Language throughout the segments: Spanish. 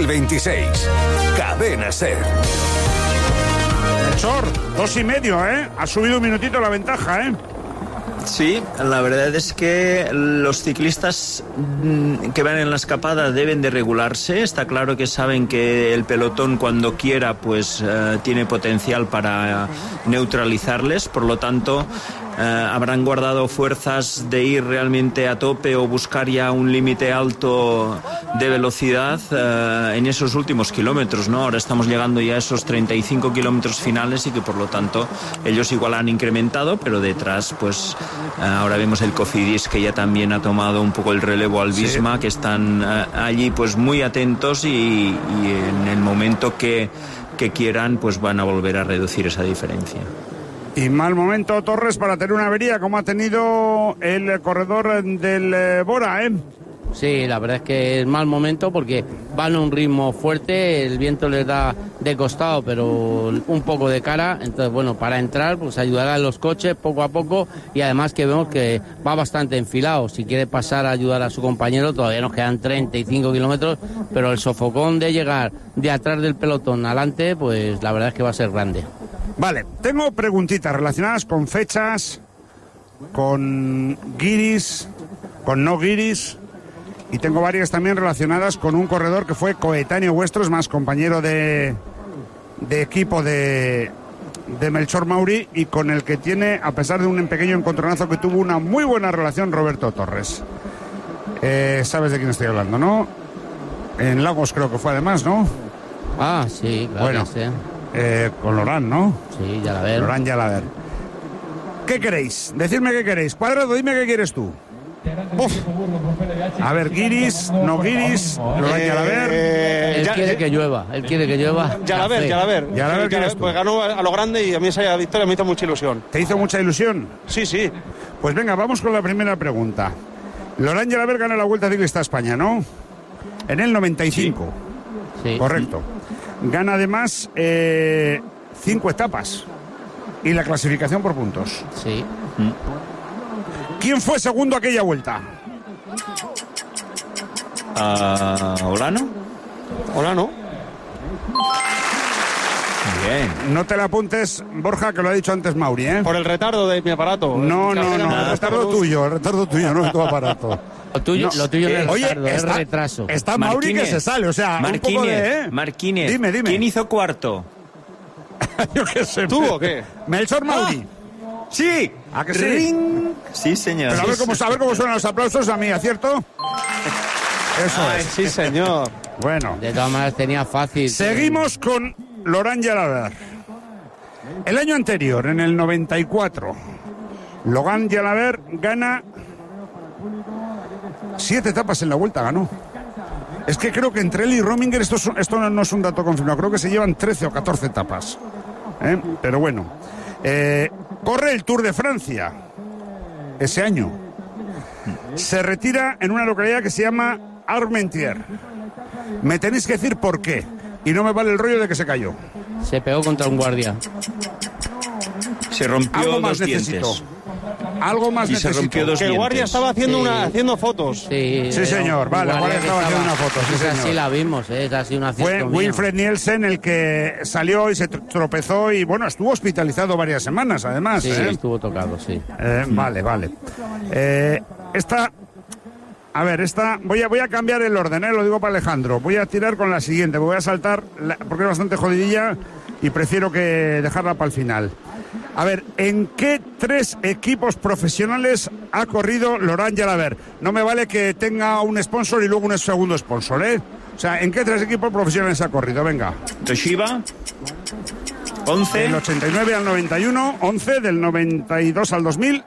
2026. Cadena SER. Melchor, 2,5, Ha subido un minutito la ventaja, Sí, la verdad es que los ciclistas que van en la escapada deben de regularse. Está claro que saben que el pelotón cuando quiera pues tiene potencial para neutralizarles, por lo tanto habrán guardado fuerzas de ir realmente a tope o buscar ya un límite alto de velocidad en esos últimos kilómetros, ¿no? Ahora estamos llegando ya a esos 35 kilómetros finales y que por lo tanto ellos igual han incrementado, pero detrás pues ahora vemos el Cofidis que ya también ha tomado un poco el relevo al Visma, que están allí pues muy atentos y en el momento que quieran pues van a volver a reducir esa diferencia. Y mal momento, Torres, para tener una avería como ha tenido el corredor del Bora, Sí, la verdad es que es mal momento porque van a un ritmo fuerte, el viento les da de costado, pero un poco de cara. Entonces, bueno, para entrar, pues ayudará a los coches poco a poco y además que vemos que va bastante enfilado. Si quiere pasar a ayudar a su compañero, todavía nos quedan 35 kilómetros, pero el sofocón de llegar de atrás del pelotón adelante, pues la verdad es que va a ser grande. Vale, tengo preguntitas relacionadas con fechas, con guiris, con no guiris, y tengo varias también relacionadas con un corredor que fue coetáneo vuestro, es más, compañero de equipo de Melchor Mauri, y con el que tiene, a pesar de un pequeño encontronazo que tuvo, una muy buena relación, Roberto Torres. Sabes de quién estoy hablando, ¿no? En Lagos creo que fue además, ¿no? Ah, sí, claro. Bueno, que sí. Con Lorán, ¿no? Sí, Yalaber. Lorán Yalaber. ¿Qué queréis? Decidme qué queréis. Cuadrado, dime qué quieres tú. Uf. A ver, guiris, no guiris, Lorán Yalaber. Él quiere que llueva, Yalaber. Pues ganó a lo grande y a mí esa victoria me hizo mucha ilusión. ¿Te hizo mucha ilusión? Sí. Pues venga, vamos con la primera pregunta. Lorán Yalaber gana la Vuelta Ciclista a España, ¿no? En el 95. Sí. Correcto. Gana además 5 etapas y la clasificación por puntos. Sí. ¿Quién fue segundo aquella vuelta? ¿Olano? Bien. No te la apuntes, Borja, que lo ha dicho antes Mauri, ¿eh? Por el retardo de mi aparato. No, el retardo tuyo, no es tu aparato. Lo tuyo no es retardo, es retraso. Está Mauri que se sale, o sea, un poco de... Marquínez. Dime. ¿Quién hizo cuarto? Yo qué sé. ¿Tú o qué? Melchor Mauri. Sí. ¿A que sí? ¡Ring! Sí, señor. Pero a ver cómo suenan los aplausos a mí, ¿acierto? Eso es. Sí, señor. Bueno. De todas maneras tenía fácil. Seguimos con Lorán Yalaber. El año anterior, en el 94, Lorán Yalaber gana 7 etapas en la Vuelta, ganó. Es que creo que entre él y Rominger, esto no es un dato confirmado, creo que se llevan 13 o 14 etapas. Pero bueno. Corre el Tour de Francia ese año. Se retira en una localidad que se llama Armentières. Me tenéis que decir por qué. Y no me vale el rollo de que se cayó. Se pegó contra un guardia. Se rompió Algo más dos necesito. dientes. Algo más Y se necesito. rompió dos Que el guardia dientes. estaba haciendo fotos. Sí, señor. Vale, el guardia estaba haciendo una foto. Sí, Esa señor. sí la vimos, es así una Fue acierto mío. Wilfred Nielsen el que salió y se tropezó y, bueno, estuvo hospitalizado varias semanas, además. Sí, estuvo tocado, sí. Vale. Esta, voy a cambiar el orden, lo digo para Alejandro. Voy a tirar con la siguiente, voy a saltar, porque es bastante jodidilla y prefiero que dejarla para el final. A ver, ¿en qué 3 equipos profesionales ha corrido Lorán Yalaber? No me vale que tenga un sponsor y luego un segundo sponsor, ¿eh? O sea, ¿en qué 3 equipos profesionales ha corrido? Venga. Toshiba, 11. Del 89 al 91, 11, del 92 al 2000.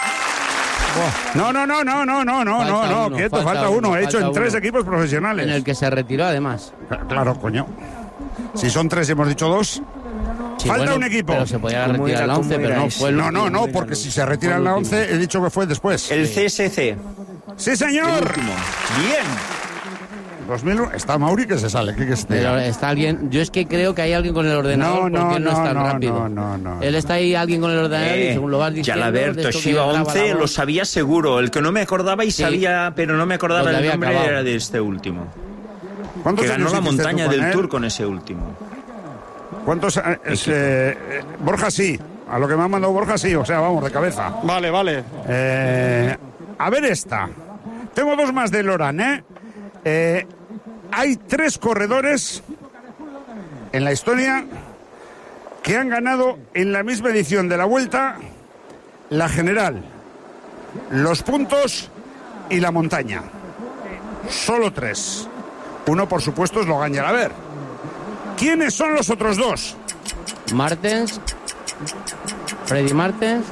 No, quieto, falta uno. He hecho en 3 equipos profesionales. En el que se retiró, además. Claro, coño. Si son 3 y hemos dicho 2. Sí, falta un equipo. Pero se podía retirar la 11, pero no fue el último. No, porque si se retira en la 11, he dicho que fue después. El CSC. ¡Sí, señor! El último. Bien. 2001. Está Mauri que se sale. Pero está alguien. Yo es que creo que hay alguien con el ordenador porque no es tan rápido. No. Él está ahí, alguien con el ordenador y según lo vas diciendo. Yalaber, Toshiba 11, lo sabía seguro. El que no me acordaba y sabía, pero no me acordaba el nombre, era de este último. ¿Cuántos Que ganó años la hiciste montaña tú con del él? Tour con ese último. ¿Cuántos? Borja sí. A lo que me ha mandado Borja sí. O sea, vamos, de cabeza. Vale, vale. A ver esta. Tengo dos más de Loran, hay 3 corredores en la historia que han ganado en la misma edición de la Vuelta la general, los puntos y la montaña. Solo 3. Uno, por supuesto, es Logan Jalabert. ¿Quiénes son los otros 2? Martens, Freddy Martens.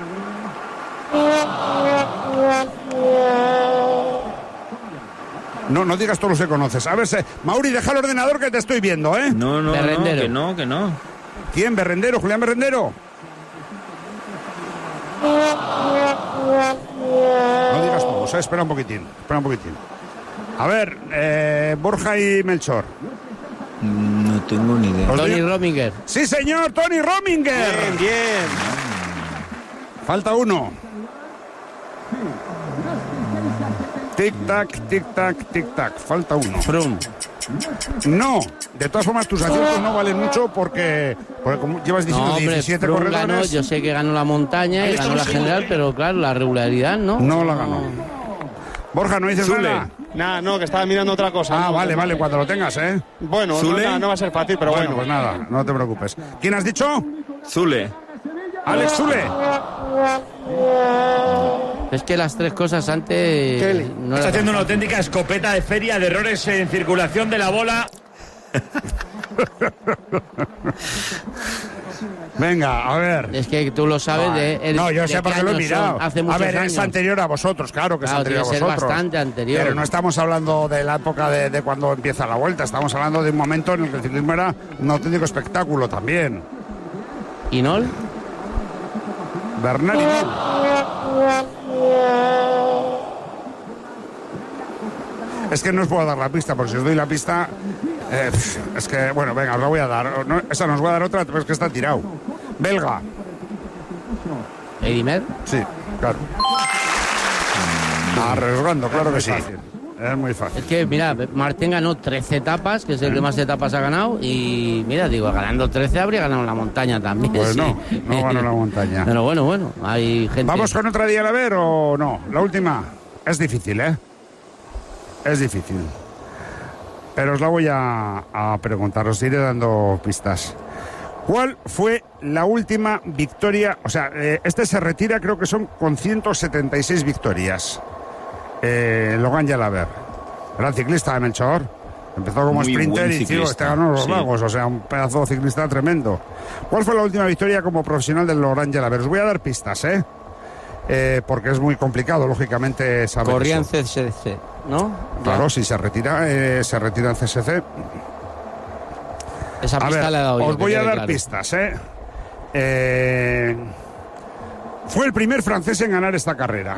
No digas todos los que conoces. A ver, Mauri, deja el ordenador que te estoy viendo, ¿eh? No, Berrendero. que no. ¿Quién? ¿Berrendero? ¿Julián Berrendero? No digas todos, espera un poquitín. A ver, Borja y Melchor. No tengo ni idea. Tony Rominger. Sí, señor, Tony Rominger. Bien, bien. Falta uno. Tic-tac, tic-tac, tic-tac. Falta uno. Froome. No, de todas formas tus aciertos no valen mucho porque como llevas diciendo No, hombre, 17 Froome ganó, corredores. yo sé que ganó la montaña y ganó la general, pero claro, la regularidad, ¿no? No la ganó. Borja, ¿no dices Zule. nada? Nada, no, que estaba mirando otra cosa. Ah, No, vale, cuando lo tengas, ¿eh? Bueno, Zule. no va a ser fácil, pero Bueno, bueno. pues nada, no te preocupes. ¿Quién has dicho? Zule. Alex Zule. Es que las 3 cosas antes no Está era haciendo tan una auténtica escopeta de feria de errores en circulación de la bola. Venga, a ver. Es que tú lo sabes de... No, yo de sé qué porque lo he años son, mirado. Hace A muchos ver, años. es anterior a vosotros, claro que es Claro, anterior a tiene que ser vosotros. bastante anterior. Pero no estamos hablando de la época de cuando empieza la Vuelta, estamos hablando de un momento en el que el ciclismo era un auténtico espectáculo también. ¿Y Nol? Bernal Hinault. Es que no os puedo dar la pista, porque si os doy la pista, es que, bueno, venga, os la voy a dar. No, esa nos voy a dar otra, pero es que está tirado. Belga. ¿Edimer? Sí, claro. Arriesgando, claro que sí. Es muy fácil. Es que, mira, Martín ganó 13 etapas, que es el que más etapas ha ganado, y mira, digo, ganando 13 habría ganado la montaña también. Pues sí. no ganó la montaña. Pero bueno, hay gente... ¿Vamos con otra día a ver o no? La última. Es difícil, ¿eh? Es difícil. Pero os la voy a preguntar, os iré dando pistas. ¿Cuál fue la última victoria? O sea, este se retira, creo que son con 176 victorias. Logan Jalabert, gran ciclista de Melchor. Empezó como Muy sprinter buen y ciclista, este ganó los sí. Lagos, o sea, un pedazo de ciclista tremendo. ¿Cuál fue la última victoria como profesional del Logan Jalabert? Os voy a dar pistas, porque es muy complicado, lógicamente, saber Corría en eso. CSC, ¿no? Claro, si se retira en CSC. Esa A pista ver, la he dado yo, os que voy a quede dar claro. pistas, Fue el primer francés en ganar esta carrera.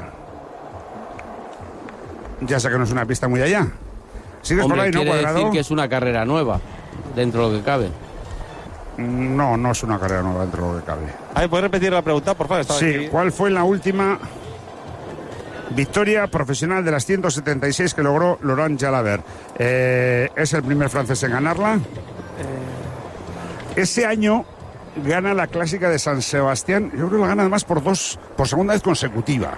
Ya sé que no es una pista muy allá. ¿Sigues Hombre, por ahí, no, quiere Cuadrado? decir que es una carrera nueva, dentro de lo que cabe. No es una carrera nueva dentro de lo que cabe. Ay, ¿puedes repetir la pregunta, por favor? Estaba Sí, aquí. ¿cuál fue la última victoria profesional de las 176 que logró Laurent Jalabert? Es el primer francés en ganarla. Ese año gana la clásica de San Sebastián. Yo creo que la gana además por segunda vez consecutiva.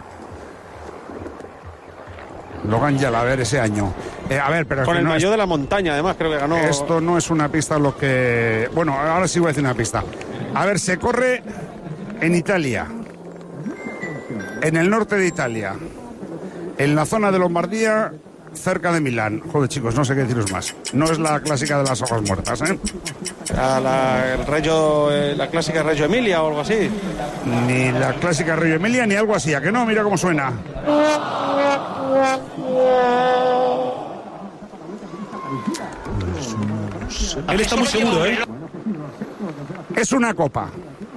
Logan Jalabert ese año. A ver, pero es Con que el no maillot es- de la montaña, además, creo que ganó. esto no es una pista lo que... Bueno, ahora sí voy a decir una pista. A ver, se corre en Italia, en el norte de Italia, en la zona de Lombardía, cerca de Milán. Joder, chicos, no sé qué deciros más. No es la clásica de las hojas muertas, ¿eh? La clásica Reggio Emilia o algo así. Ni la clásica Reggio Emilia, ni algo así. ¿A que no? Mira cómo suena. Él está muy seguro, ¿eh? Es una copa.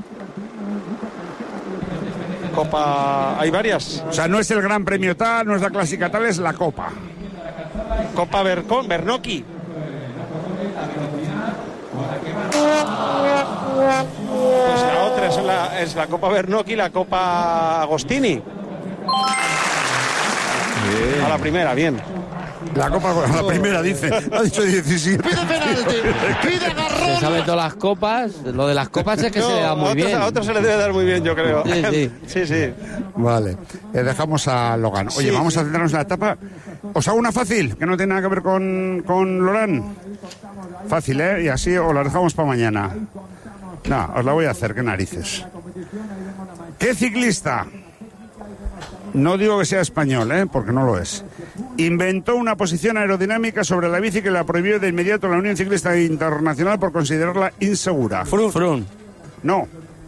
Copa. Hay varias. O sea, no es el gran premio tal, no es la clásica tal, es la copa. Copa Bernocchi. Pues la otra es la Copa Bernocchi, la Copa Agostini. A la primera, bien. La Copa, la primera dice, ha dicho 17. Pide penalti, pide agarrón. Se sabe todas las copas. Lo de las copas es que se le da muy bien. A otros se le debe dar muy bien, yo creo. Sí. Vale, dejamos a Logan. Oye, vamos a centrarnos en la etapa. Os hago una fácil, que no tiene nada que ver con Lorán. Fácil, ¿eh? Y así os la dejamos para mañana. No, os la voy a hacer, qué narices. ¿Qué ciclista? No digo que sea español, porque no lo es. Inventó una posición aerodinámica sobre la bici que la prohibió de inmediato la Unión Ciclista Internacional por considerarla insegura. Froome. No.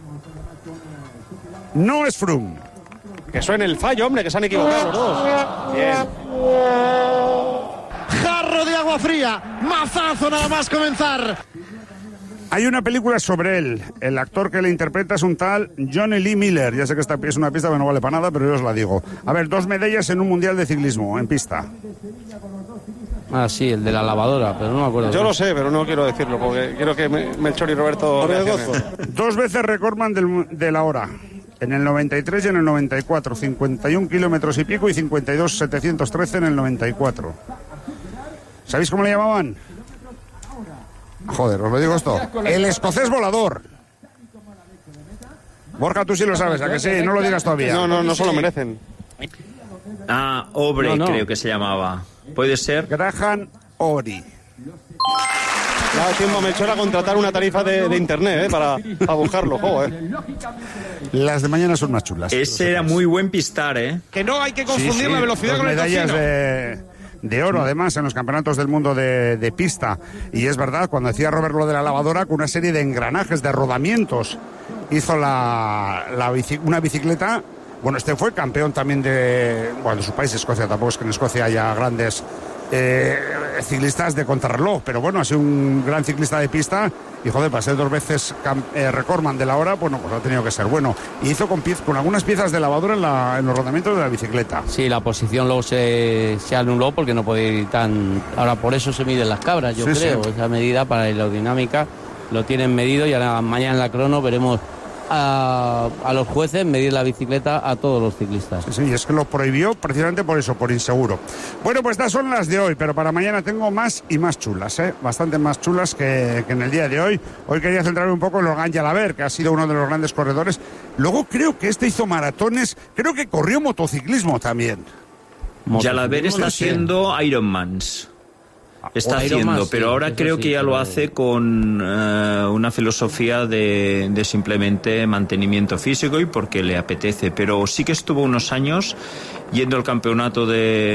No es Froome. Que suene el fallo, hombre, que se han equivocado los dos. Bien. Jarro de agua fría, mazazo nada más comenzar. Hay una película sobre él. El actor que le interpreta es un tal Johnny Lee Miller. Ya sé que esta es una pista que no vale para nada, pero yo os la digo. A ver, 2 medallas en un mundial de ciclismo, en pista. Ah, sí, el de la lavadora, pero no me acuerdo. Yo lo sé, pero no quiero decirlo, porque quiero que Melchor y Roberto... 2 veces recordman de la hora. En el 93 y en el 94. 51 kilómetros y pico y 52.713 en el 94. ¿Sabéis cómo le llamaban? Joder, os lo digo esto. El escocés volador. Borja, tú sí lo sabes, ¿a que sí? No lo digas todavía. No se lo merecen. Obre, No. creo que se llamaba. ¿Puede ser? Graham Ori. Le ha dado tiempo a Melchor a contratar una tarifa de internet, para buscarlo, Las de mañana son más chulas. Ese era muy buen pistar, ¿eh? Que no hay que confundir Sí, la velocidad dos con el medallas tocino. de oro, además, en los campeonatos del mundo de pista. Y es verdad, cuando decía Robert lo de la lavadora, con una serie de engranajes, de rodamientos, hizo una bicicleta. Bueno, este fue campeón también de su país, Escocia. Tampoco es que en Escocia haya grandes ciclistas de contrarreloj, pero bueno, ha sido un gran ciclista de pista y joder, para ser 2 veces recordman de la hora, bueno, pues ha tenido que ser bueno. Y hizo con algunas piezas de lavadora en los rodamientos de la bicicleta. Sí, la posición luego se anuló porque no podía ir tan... Ahora por eso se miden las cabras, yo creo. Sí. Esa medida para la aerodinámica lo tienen medido y ahora mañana en la crono veremos a los jueces medir la bicicleta a todos los ciclistas. Sí, es que lo prohibió precisamente por eso, por inseguro. Bueno, pues estas son las de hoy, pero para mañana tengo más y más chulas, bastante más chulas que en el día de hoy. Hoy quería centrarme un poco en Logan Jalabert, que ha sido uno de los grandes corredores. Luego creo que hizo maratones, creo que corrió motociclismo también. Jalabert está haciendo Ironmans. Está haciendo, pero ahora creo que ya lo hace con una filosofía de simplemente mantenimiento físico y porque le apetece, pero sí que estuvo unos años yendo al campeonatos,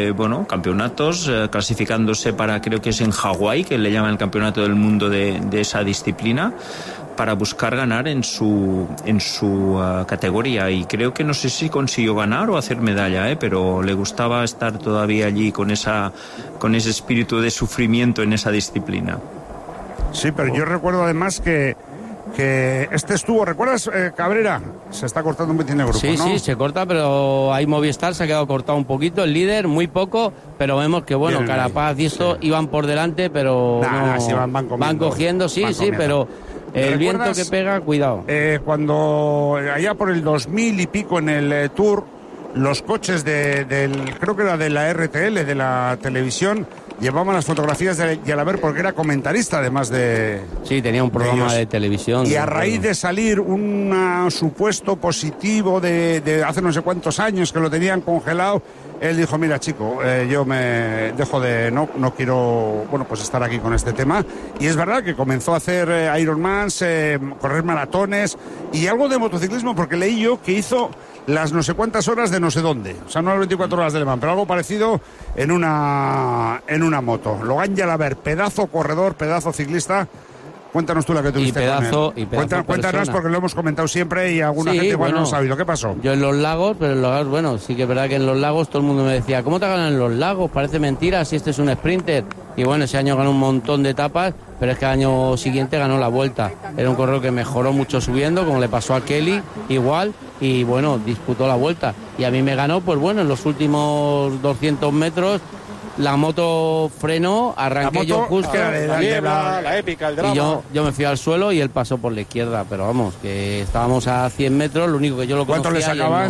clasificándose para, creo que es en Hawái, que le llaman el campeonato del mundo de esa disciplina, para buscar ganar en su categoría, y creo que no sé si consiguió ganar o hacer medalla, pero le gustaba estar todavía allí con ese espíritu de sufrimiento en esa disciplina. Sí, pero yo recuerdo además que este estuvo, ¿recuerdas, Cabrera? Se está cortando un poquito el grupo, sí, ¿no? Sí, se corta, pero ahí Movistar se ha quedado cortado un poquito, el líder, muy poco, pero vemos que, bueno, Carapaz y esto iban por delante, pero sí, van cogiendo, sí, pero el viento que pega, cuidado. Cuando allá por el 2000 y pico en el Tour, los coches creo que era de la RTL, de la televisión, llevaban las fotografías de Jalabert porque era comentarista, además de... Sí, tenía un programa de televisión. Y a raíz de salir un supuesto positivo de hace no sé cuántos años que lo tenían congelado, él dijo, mira chico, yo me dejo no quiero, pues estar aquí con este tema. Y es verdad que comenzó a hacer Ironmans, correr maratones y algo de motociclismo, porque leí yo que hizo las no sé cuántas horas de no sé dónde. O sea, no las 24 horas de Le Mans, pero algo parecido en una moto. Logan Jalabert, pedazo corredor, pedazo ciclista. Cuéntanos tú la que tuviste con él. Cuéntanos, porque lo hemos comentado siempre y alguna gente igual no lo ha sabido. ¿Qué pasó? Yo en los lagos, sí que es verdad que en los lagos todo el mundo me decía, ¿cómo te ganan en los lagos? Parece mentira si este es un sprinter. Y bueno, ese año ganó un montón de etapas, pero es que el año siguiente ganó la Vuelta. Era un corredor que mejoró mucho subiendo, como le pasó a Kelly, igual, y bueno, disputó la Vuelta. Y a mí me ganó, en los últimos 200 metros, la moto frenó, arranqué yo justo. La épica, el drama. Y yo me fui al suelo y él pasó por la izquierda, pero vamos, que estábamos a 100 metros, lo único que yo lo conocía. ¿Cuánto le sacabas?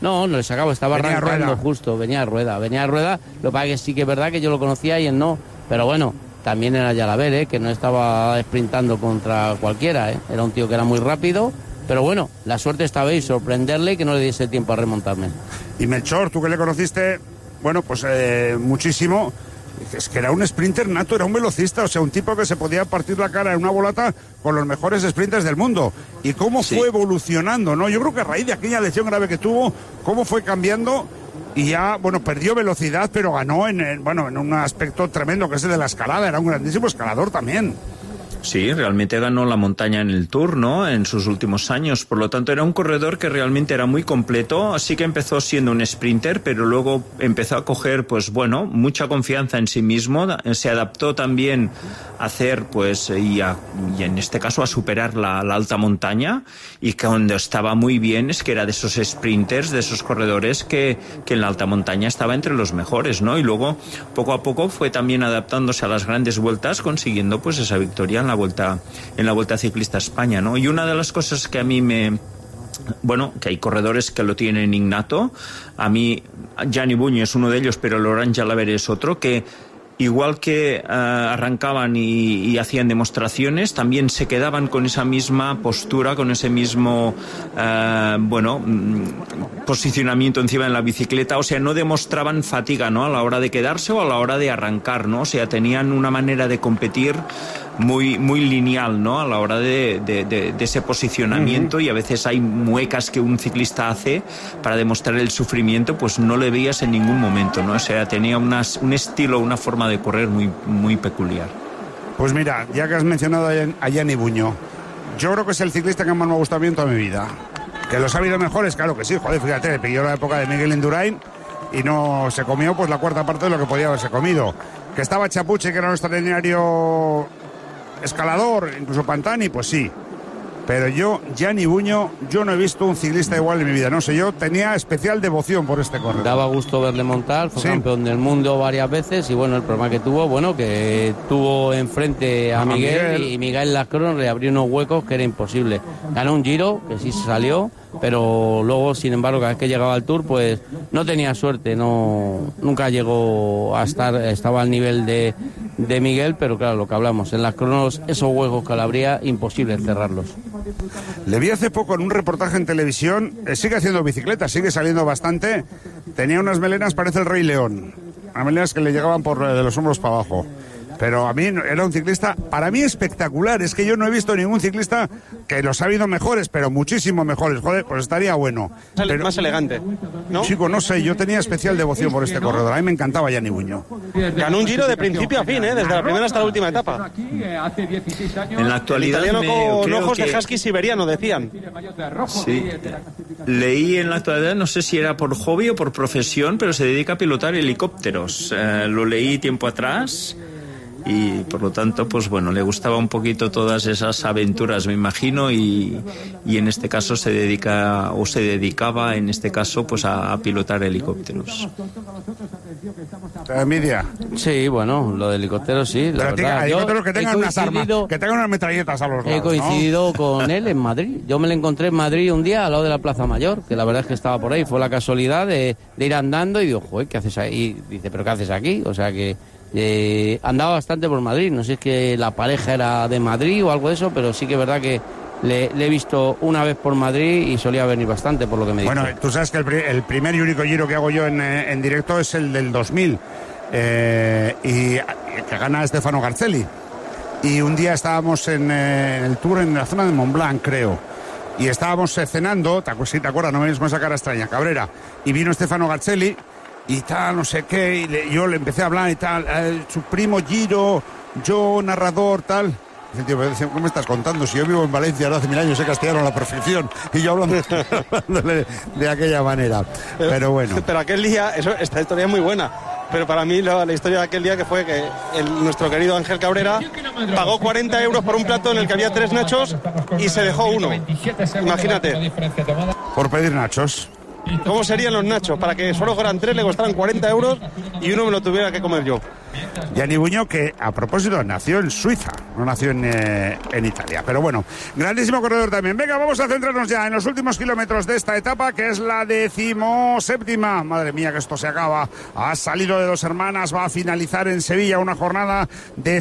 No le sacaba, estaba venía arrancando justo, venía a rueda. Lo que pasa es que sí que es verdad que yo lo conocía y él no, pero bueno, también era Yalaber, que no estaba sprintando contra cualquiera, era un tío que era muy rápido, pero bueno, la suerte estaba ahí, sorprenderle y que no le diese tiempo a remontarme. Y Melchor, tú que le conociste, bueno, pues muchísimo, es que era un sprinter nato, era un velocista, o sea, un tipo que se podía partir la cara en una volata con los mejores sprinters del mundo. Y cómo fue evolucionando, ¿no? Yo creo que a raíz de aquella lesión grave que tuvo, cómo fue cambiando y ya, bueno, perdió velocidad, pero ganó en un aspecto tremendo que es el de la escalada, era un grandísimo escalador también. Sí, realmente ganó la montaña en el Tour, ¿no? En sus últimos años. Por lo tanto, era un corredor que realmente era muy completo. Así que empezó siendo un sprinter, pero luego empezó a coger, pues bueno, mucha confianza en sí mismo. Se adaptó también a hacer, pues, y en este caso a superar la alta montaña. Y cuando estaba muy bien es que era de esos sprinters, de esos corredores que en la alta montaña estaba entre los mejores, ¿no? Y luego, poco a poco, fue también adaptándose a las grandes vueltas, consiguiendo, pues, esa victoria en la Vuelta Ciclista a España, ¿no? Y una de las cosas que a mí que hay corredores que lo tienen innato, a mí Gianni Buño es uno de ellos, pero Laurent Jalabert es otro, que igual que arrancaban y hacían demostraciones, también se quedaban con esa misma postura, con ese mismo posicionamiento encima de la bicicleta, o sea, no demostraban fatiga, ¿no? A la hora de quedarse o a la hora de arrancar, ¿no? O sea, tenían una manera de competir muy lineal, ¿no? A la hora de ese posicionamiento, y a veces hay muecas que un ciclista hace para demostrar el sufrimiento, pues no le veías en ningún momento, ¿no? O sea, tenía un estilo, una forma de correr muy peculiar. Pues mira, ya que has mencionado a Gianni Buño, yo creo que es el ciclista que más me ha gustado a mí en toda mi vida. Que los ha habido mejores, claro que sí, joder, fíjate, le pilló la época de Miguel Indurain y no se comió pues la cuarta parte de lo que podía haberse comido. Que estaba Chapuche, que era un extraordinario escalador, incluso Pantani, pues sí. Pero yo, Gianni Buño, yo no he visto un ciclista igual en mi vida. No sé, yo tenía especial devoción por este corredor. Daba gusto verle montar, fue campeón del mundo varias veces y bueno, el problema que tuvo enfrente a Miguel y Miguel Lascron le abrió unos huecos que era imposible. Ganó un Giro, que sí se salió, pero luego, sin embargo, cada vez que llegaba al Tour, pues no tenía suerte, nunca llegó a estaba al nivel de Miguel, pero claro, lo que hablamos, en las cronos, esos huecos que le abría, imposible cerrarlos. Le vi hace poco en un reportaje en televisión, sigue haciendo bicicleta, sigue saliendo bastante, tenía unas melenas, parece el Rey León, unas melenas que le llegaban de los hombros para abajo. Pero a mí era un ciclista, para mí espectacular, es que yo no he visto ningún ciclista que los ha habido mejores, pero muchísimo mejores, joder, pues estaría bueno. Pero, más elegante, ¿no? Chico, no sé, yo tenía especial devoción por este corredor, a mí me encantaba Gianni Buño. Ganó un Giro de principio a fin, desde la primera hasta la última etapa. En la actualidad, el italiano con ojos de husky siberiano, decían. Sí, leí en la actualidad, no sé si era por hobby o por profesión, pero se dedica a pilotar helicópteros. Lo leí tiempo atrás. Y por lo tanto, pues bueno, le gustaba un poquito todas esas aventuras, me imagino, y en este caso se dedicaba en este caso pues a pilotar helicópteros. ¿Te envidia? Sí, bueno, lo de helicópteros sí, la verdad. Helicópteros que tengan unas armas, que tengan unas metralletas a los lados. He coincidido con él en Madrid. Yo me lo encontré en Madrid un día al lado de la Plaza Mayor, que la verdad es que estaba por ahí. Fue la casualidad de ir andando y digo, joder, ¿qué haces ahí? Y dice, ¿pero qué haces aquí? O sea que andaba bastante por Madrid, no sé si es que la pareja era de Madrid o algo de eso, pero sí que es verdad que le he visto una vez por Madrid y solía venir bastante, por lo que me dice. Bueno, tú sabes que el primer y único Giro que hago yo en directo es el del 2000, y que gana Stefano Garzelli. Y un día estábamos en el Tour en la zona de Montblanc, creo, y estábamos cenando, si te acuerdas, no me vienes con esa cara extraña, Cabrera, y vino Stefano Garzelli y tal, no sé qué, y yo le empecé a hablar y tal, su primo Giro, yo narrador, tal. Dice el tío, ¿cómo me estás contando? Si yo vivo en Valencia ahora hace 1000 años, sé castellano a la perfección, y yo hablándole de aquella manera. Pero bueno. Pero aquel día, esta historia es muy buena, pero para mí la historia de aquel día que fue que nuestro querido Ángel Cabrera pagó 40 euros por un plato en el que había 3 nachos y se dejó uno. Imagínate. Por pedir nachos. ¿Cómo serían los nachos? Para que solo fueran 3 le costaran 40 euros y uno me lo tuviera que comer yo. Gianni Buño, que a propósito nació en Suiza, no nació en Italia. Pero bueno, grandísimo corredor también. Venga, vamos a centrarnos ya en los últimos kilómetros de esta etapa, que es la 17ª. Madre mía, que esto se acaba. Ha salido de Dos Hermanas, va a finalizar en Sevilla una jornada de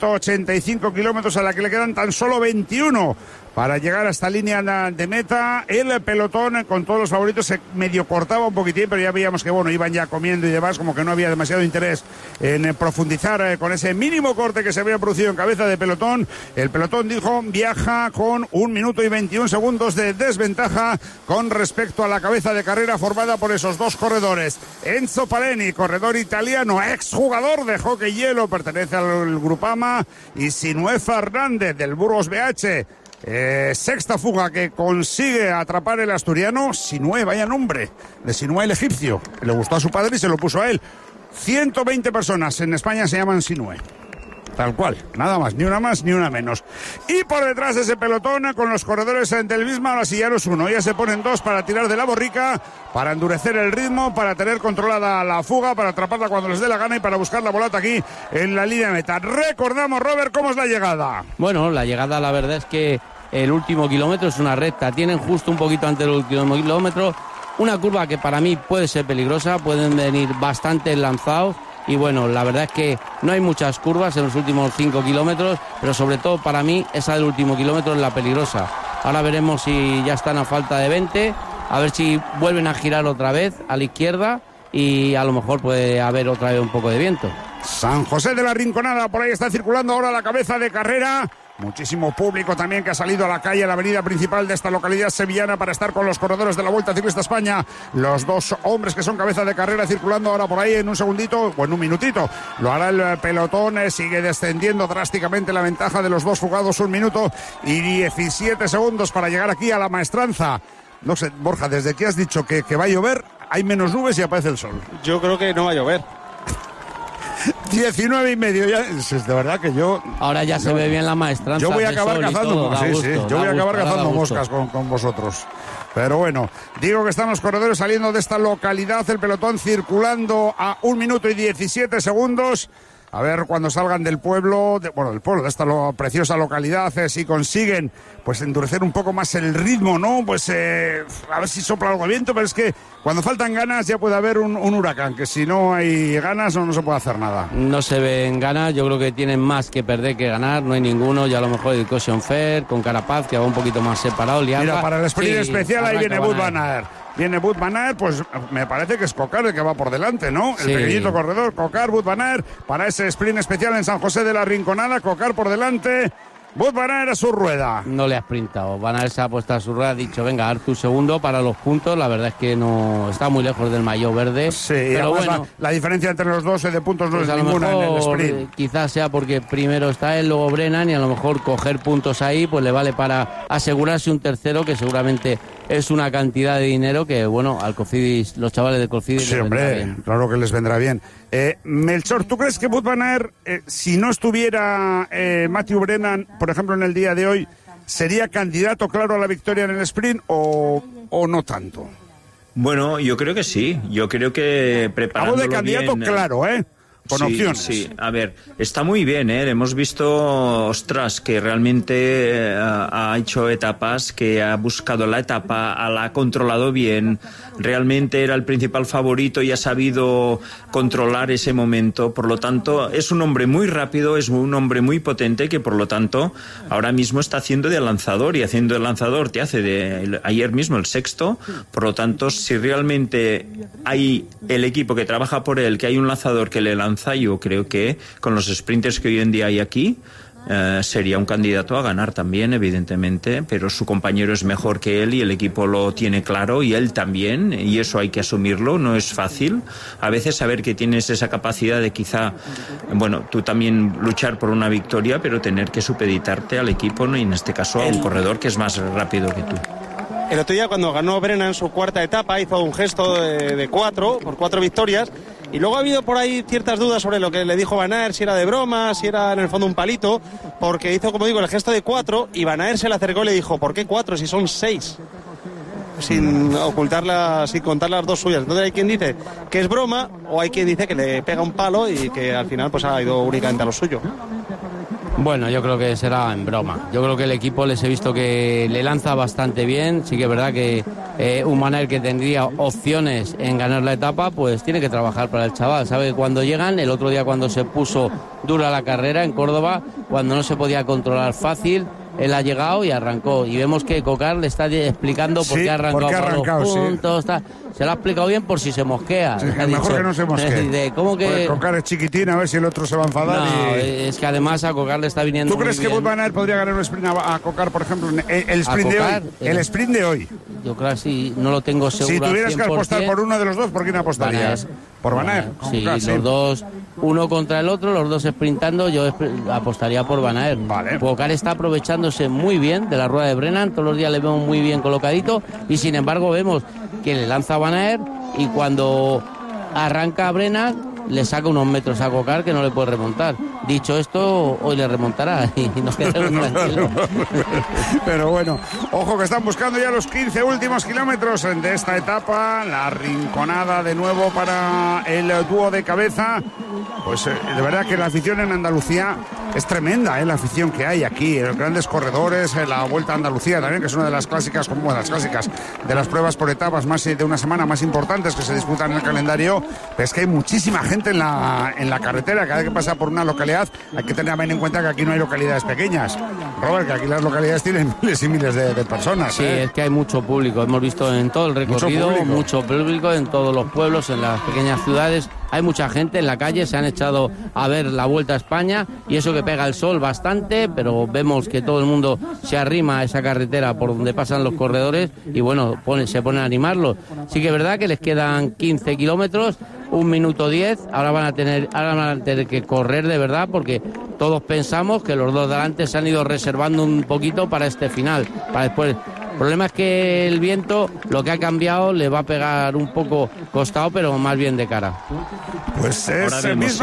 185 kilómetros a la que le quedan tan solo 21 para llegar a esta línea de meta. El pelotón con todos los favoritos se medio cortaba un poquitín, pero ya veíamos que bueno, iban ya comiendo y demás, como que no había demasiado interés en profundizar con ese mínimo corte que se había producido en cabeza de pelotón. El pelotón, dijo, viaja con 1 minuto y 21 segundos de desventaja con respecto a la cabeza de carrera formada por esos dos corredores. Enzo Paleni, corredor italiano, exjugador de hockey hielo, pertenece al Grupama, y Sinué Fernández del Burgos BH. Sexta fuga que consigue atrapar el asturiano. Sinué, vaya nombre de Sinué el egipcio, le gustó a su padre y se lo puso a él. 120 personas en España se llaman Sinué, tal cual, nada más, ni una más ni una menos. Y por detrás de ese pelotón con los corredores del Visma, ahora sí ya no es uno, ya se ponen dos para tirar de la borrica, para endurecer el ritmo, para tener controlada la fuga, para atraparla cuando les dé la gana y para buscar la bolata aquí en la línea de meta. Recordamos, Robert, cómo es la llegada. Bueno, la llegada, la verdad es que el último kilómetro es una recta, tienen justo un poquito antes del último kilómetro una curva que para mí puede ser peligrosa, pueden venir bastante lanzados y bueno, la verdad es que no hay muchas curvas en los últimos 5 kilómetros, pero sobre todo para mí esa del último kilómetro es la peligrosa. Ahora veremos si ya están a falta de 20, a ver si vuelven a girar otra vez a la izquierda y a lo mejor puede haber otra vez un poco de viento. San José de la Rinconada, por ahí está circulando ahora la cabeza de carrera. Muchísimo público también que ha salido a la calle, a la avenida principal de esta localidad sevillana para estar con los corredores de la Vuelta Ciclista España. Los dos hombres que son cabeza de carrera circulando ahora por ahí en un segundito o en un minutito. Lo hará el pelotón, sigue descendiendo drásticamente la ventaja de los dos fugados, 1 minuto y 17 segundos para llegar aquí a la maestranza. No sé, Borja, desde que has dicho que va a llover, hay menos nubes y aparece el sol. Yo creo que no va a llover. 19:30 ya, es de verdad que yo... Ahora ya se ve bien la maestranza. Yo voy a acabar cazando, yo voy a acabar cazando gusto. moscas con vosotros. Pero bueno, digo que están los corredores saliendo de esta localidad, el pelotón circulando a 1 minuto y 17 segundos. A ver cuando salgan del pueblo, del pueblo, de esta preciosa localidad, si consiguen pues endurecer un poco más el ritmo, ¿no? Pues a ver si sopla algo de viento, pero es que cuando faltan ganas ya puede haber un huracán, que si no hay ganas no se puede hacer nada. No se ven ganas, yo creo que tienen más que perder que ganar, no hay ninguno, ya a lo mejor el Caution Fair con Carapaz, que va un poquito más separado. Mira, para el sprint especial ahí viene Wout van Aert. Viene Wout van Aert, pues me parece que es Cocar el que va por delante, ¿no? El pequeñito corredor, Cocar, Wout van Aert, para ese sprint especial en San José de la Rinconada, Cocar por delante, Wout van Aert a su rueda. No le ha sprintado, Van Aert se ha puesto a su rueda, ha dicho, venga, Artur segundo para los puntos, la verdad es que no está muy lejos del maillot verde. Sí, pero bueno, la diferencia entre los dos de puntos no pues es ninguna en el sprint. Quizás sea porque primero está él, luego Brennan, y a lo mejor coger puntos ahí pues le vale para asegurarse un tercero, que seguramente es una cantidad de dinero que, bueno, al Cofidis, los chavales de Cofidis sí, hombre, claro que les vendrá bien. Melchor, ¿tú crees que Wout van Aert, si no estuviera Matthew Brennan, por ejemplo, en el día de hoy, sería candidato claro a la victoria en el sprint o no tanto? Bueno, yo creo que sí. Yo creo que preparándolo bien... Hablo de candidato bien, claro, con opciones. Sí, a ver, está muy bien, hemos visto, ostras, que realmente ha hecho etapas, que ha buscado la etapa, la ha controlado bien, realmente era el principal favorito y ha sabido controlar ese momento, por lo tanto, es un hombre muy rápido, es un hombre muy potente, que por lo tanto, ahora mismo está haciendo de lanzador, y haciendo de lanzador te hace ayer mismo el sexto, por lo tanto, si realmente hay el equipo que trabaja por él, que hay un lanzador que le lanza, yo creo que con los sprinters que hoy en día hay aquí sería un candidato a ganar también, evidentemente, pero su compañero es mejor que él y el equipo lo tiene claro y él también, y eso hay que asumirlo, no es fácil a veces saber que tienes esa capacidad de quizá, bueno, tú también luchar por una victoria, pero tener que supeditarte al equipo, ¿no? Y en este caso a un corredor que es más rápido que tú. El otro día, cuando ganó Brennan su cuarta etapa, hizo un gesto de 4 por 4 victorias. Y luego ha habido por ahí ciertas dudas sobre lo que le dijo Van Aert, si era de broma, si era en el fondo un palito, porque hizo, como digo, el gesto de 4 y Van Aert se le acercó y le dijo, ¿por qué 4 si son 6? sin ocultarla, sin contar las dos suyas. Entonces hay quien dice que es broma o hay quien dice que le pega un palo y que al final pues ha ido únicamente a lo suyo. Bueno, yo creo que será en broma. Yo creo que el equipo les he visto que le lanza bastante bien. Sí que es verdad que un Van Aert que tendría opciones en ganar la etapa, pues tiene que trabajar para el chaval. Sabe que cuando llegan, el otro día cuando se puso dura la carrera en Córdoba, cuando no se podía controlar fácil, él ha llegado y arrancó. Y vemos que Cocar le está explicando por qué ha arrancado los puntos. Sí. Se lo ha explicado bien por si se mosquea. Sí, mejor que no se mosquee. ¿Cómo que Cocar es chiquitín, a ver si el otro se va a enfadar. No, es que además a Cocar le está viniendo. ¿Tú crees que Van Aert podría ganar un sprint a Cocar, por ejemplo, el sprint de hoy? El sprint de hoy. Yo creo que sí, no lo tengo seguro. Si tuvieras que apostar por uno de los dos, ¿por quién apostarías? ¿Por Van Aert? Sí, los dos, uno contra el otro, los dos sprintando, yo apostaría por Van Aert. Vale. Cocar está aprovechándose muy bien de la rueda de Brennan, todos los días le vemos muy bien colocadito y sin embargo vemos que le lanza a Van Aert y cuando arranca a Brennan le saca unos metros a Cocar que no le puede remontar. Dicho esto, hoy le remontará y nos quedamos tranquilos. Pero bueno, ojo que están buscando ya los 15 últimos kilómetros de esta etapa. La rinconada de nuevo para el dúo de cabeza. Pues de verdad que la afición en Andalucía es tremenda, la afición que hay aquí, los grandes corredores, la Vuelta a Andalucía también, que es una de las clásicas, como las clásicas de las pruebas por etapas más de una semana más importantes que se disputan en el calendario. Pero es que hay muchísima gente en la carretera. Cada vez que pasa por una localidad hay que tener en cuenta que aquí no hay localidades pequeñas, Robert, que aquí las localidades tienen miles y miles de personas. Sí, es que hay mucho público, hemos visto en todo el recorrido mucho público en todos los pueblos, en las pequeñas ciudades. Hay mucha gente en la calle, se han echado a ver la Vuelta a España y eso que pega el sol bastante, pero vemos que todo el mundo se arrima a esa carretera por donde pasan los corredores y bueno, se ponen a animarlos. Sí que es verdad que les quedan 15 kilómetros, 1 minuto 10, ahora van a tener que correr de verdad porque todos pensamos que los dos de delante se han ido reservando un poquito para este final, para después. El problema es que el viento, lo que ha cambiado, le va a pegar un poco costado, pero más bien de cara. Pues ahora vemos,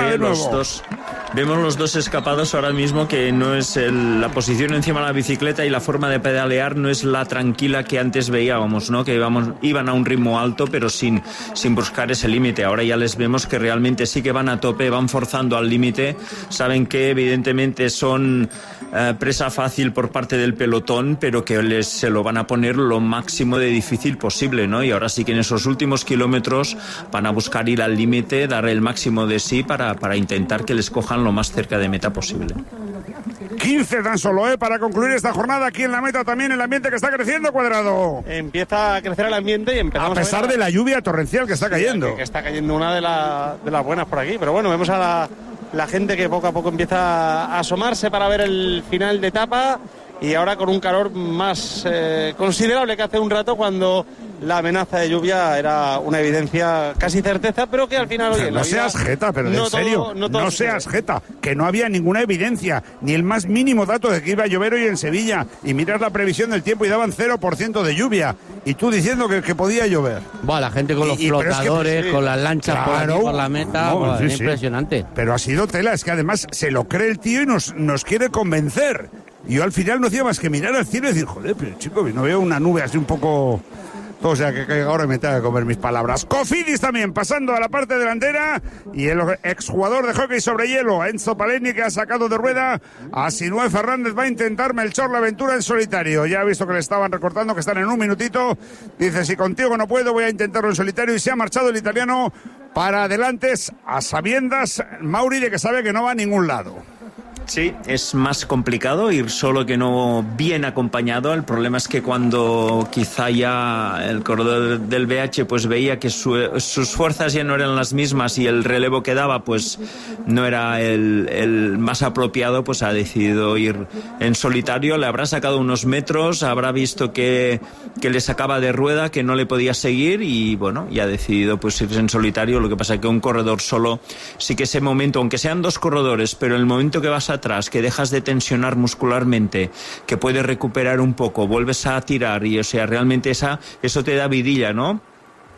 vemos los dos escapados ahora mismo, que no es la posición encima de la bicicleta y la forma de pedalear no es la tranquila que antes veíamos, ¿no? Que iban a un ritmo alto, pero sin buscar ese límite. Ahora ya les vemos que realmente sí que van a tope, van forzando al límite. Saben que evidentemente son presa fácil por parte del pelotón, pero que se lo van a poner lo máximo de difícil posible, ¿no? Y ahora sí que en esos últimos kilómetros van a buscar ir al límite, dar el máximo de sí para intentar que les cojan lo más cerca de meta posible. 15 tan solo, para concluir esta jornada aquí en la meta. También el ambiente que está creciendo, Cuadrado. Empieza a crecer el ambiente y empezamos a pesar de la lluvia torrencial que está cayendo. Que está cayendo una de las buenas por aquí, pero bueno, vemos a la gente que poco a poco empieza a asomarse para ver el final de etapa y ahora con un calor más considerable que hace un rato, cuando la amenaza de lluvia era una evidencia, casi certeza, pero que al final... Oye, no seas jeta, pero en serio, no seas jeta, que no había ninguna evidencia, ni el más mínimo dato de que iba a llover hoy en Sevilla, y miras la previsión del tiempo y daban 0% de lluvia, y tú diciendo que podía llover. Bueno, la gente con los flotadores, con las lanchas por la meta, es impresionante. Pero ha sido tela, es que además se lo cree el tío y nos quiere convencer. Y yo al final no hacía más que mirar al cielo y decir, joder, pero chico, no veo una nube así un poco... O sea, que ahora me tengo que comer mis palabras. Cofidis también, pasando a la parte delantera. Y el exjugador de hockey sobre hielo, Enzo Paleni, que ha sacado de rueda a Sinué Fernández. Va a intentar Melchor la aventura en solitario. Ya ha visto que le estaban recortando, que están en un minutito. Dice, si contigo no puedo, voy a intentarlo en solitario. Y se ha marchado el italiano para adelante, a sabiendas, Mauri, de que sabe que no va a ningún lado. Sí, es más complicado ir solo que no bien acompañado. El problema es que cuando quizá ya el corredor del BH pues veía que sus fuerzas ya no eran las mismas y el relevo que daba pues no era el más apropiado, pues ha decidido ir en solitario. Le habrá sacado unos metros, habrá visto que le sacaba de rueda, que no le podía seguir y bueno, y ha decidido pues irse en solitario. Lo que pasa es que un corredor solo, sí que ese momento, aunque sean dos corredores, pero el momento que vas atrás, que dejas de tensionar muscularmente, que puedes recuperar un poco, vuelves a tirar y o sea, realmente eso te da vidilla, ¿no?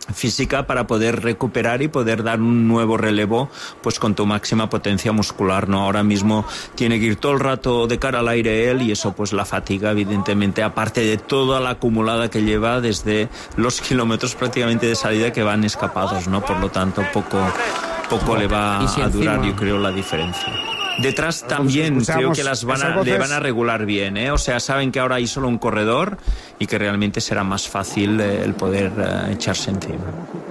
física para poder recuperar y poder dar un nuevo relevo pues con tu máxima potencia muscular, ¿no? Ahora mismo tiene que ir todo el rato de cara al aire él, y eso pues la fatiga evidentemente, aparte de toda la acumulada que lleva desde los kilómetros prácticamente de salida que van escapados, ¿no? Por lo tanto poco le va a durar, yo creo, la diferencia. Detrás también creo que le van a regular bien, ¿eh? O sea, saben que ahora hay solo un corredor y que realmente será más fácil el poder echarse encima.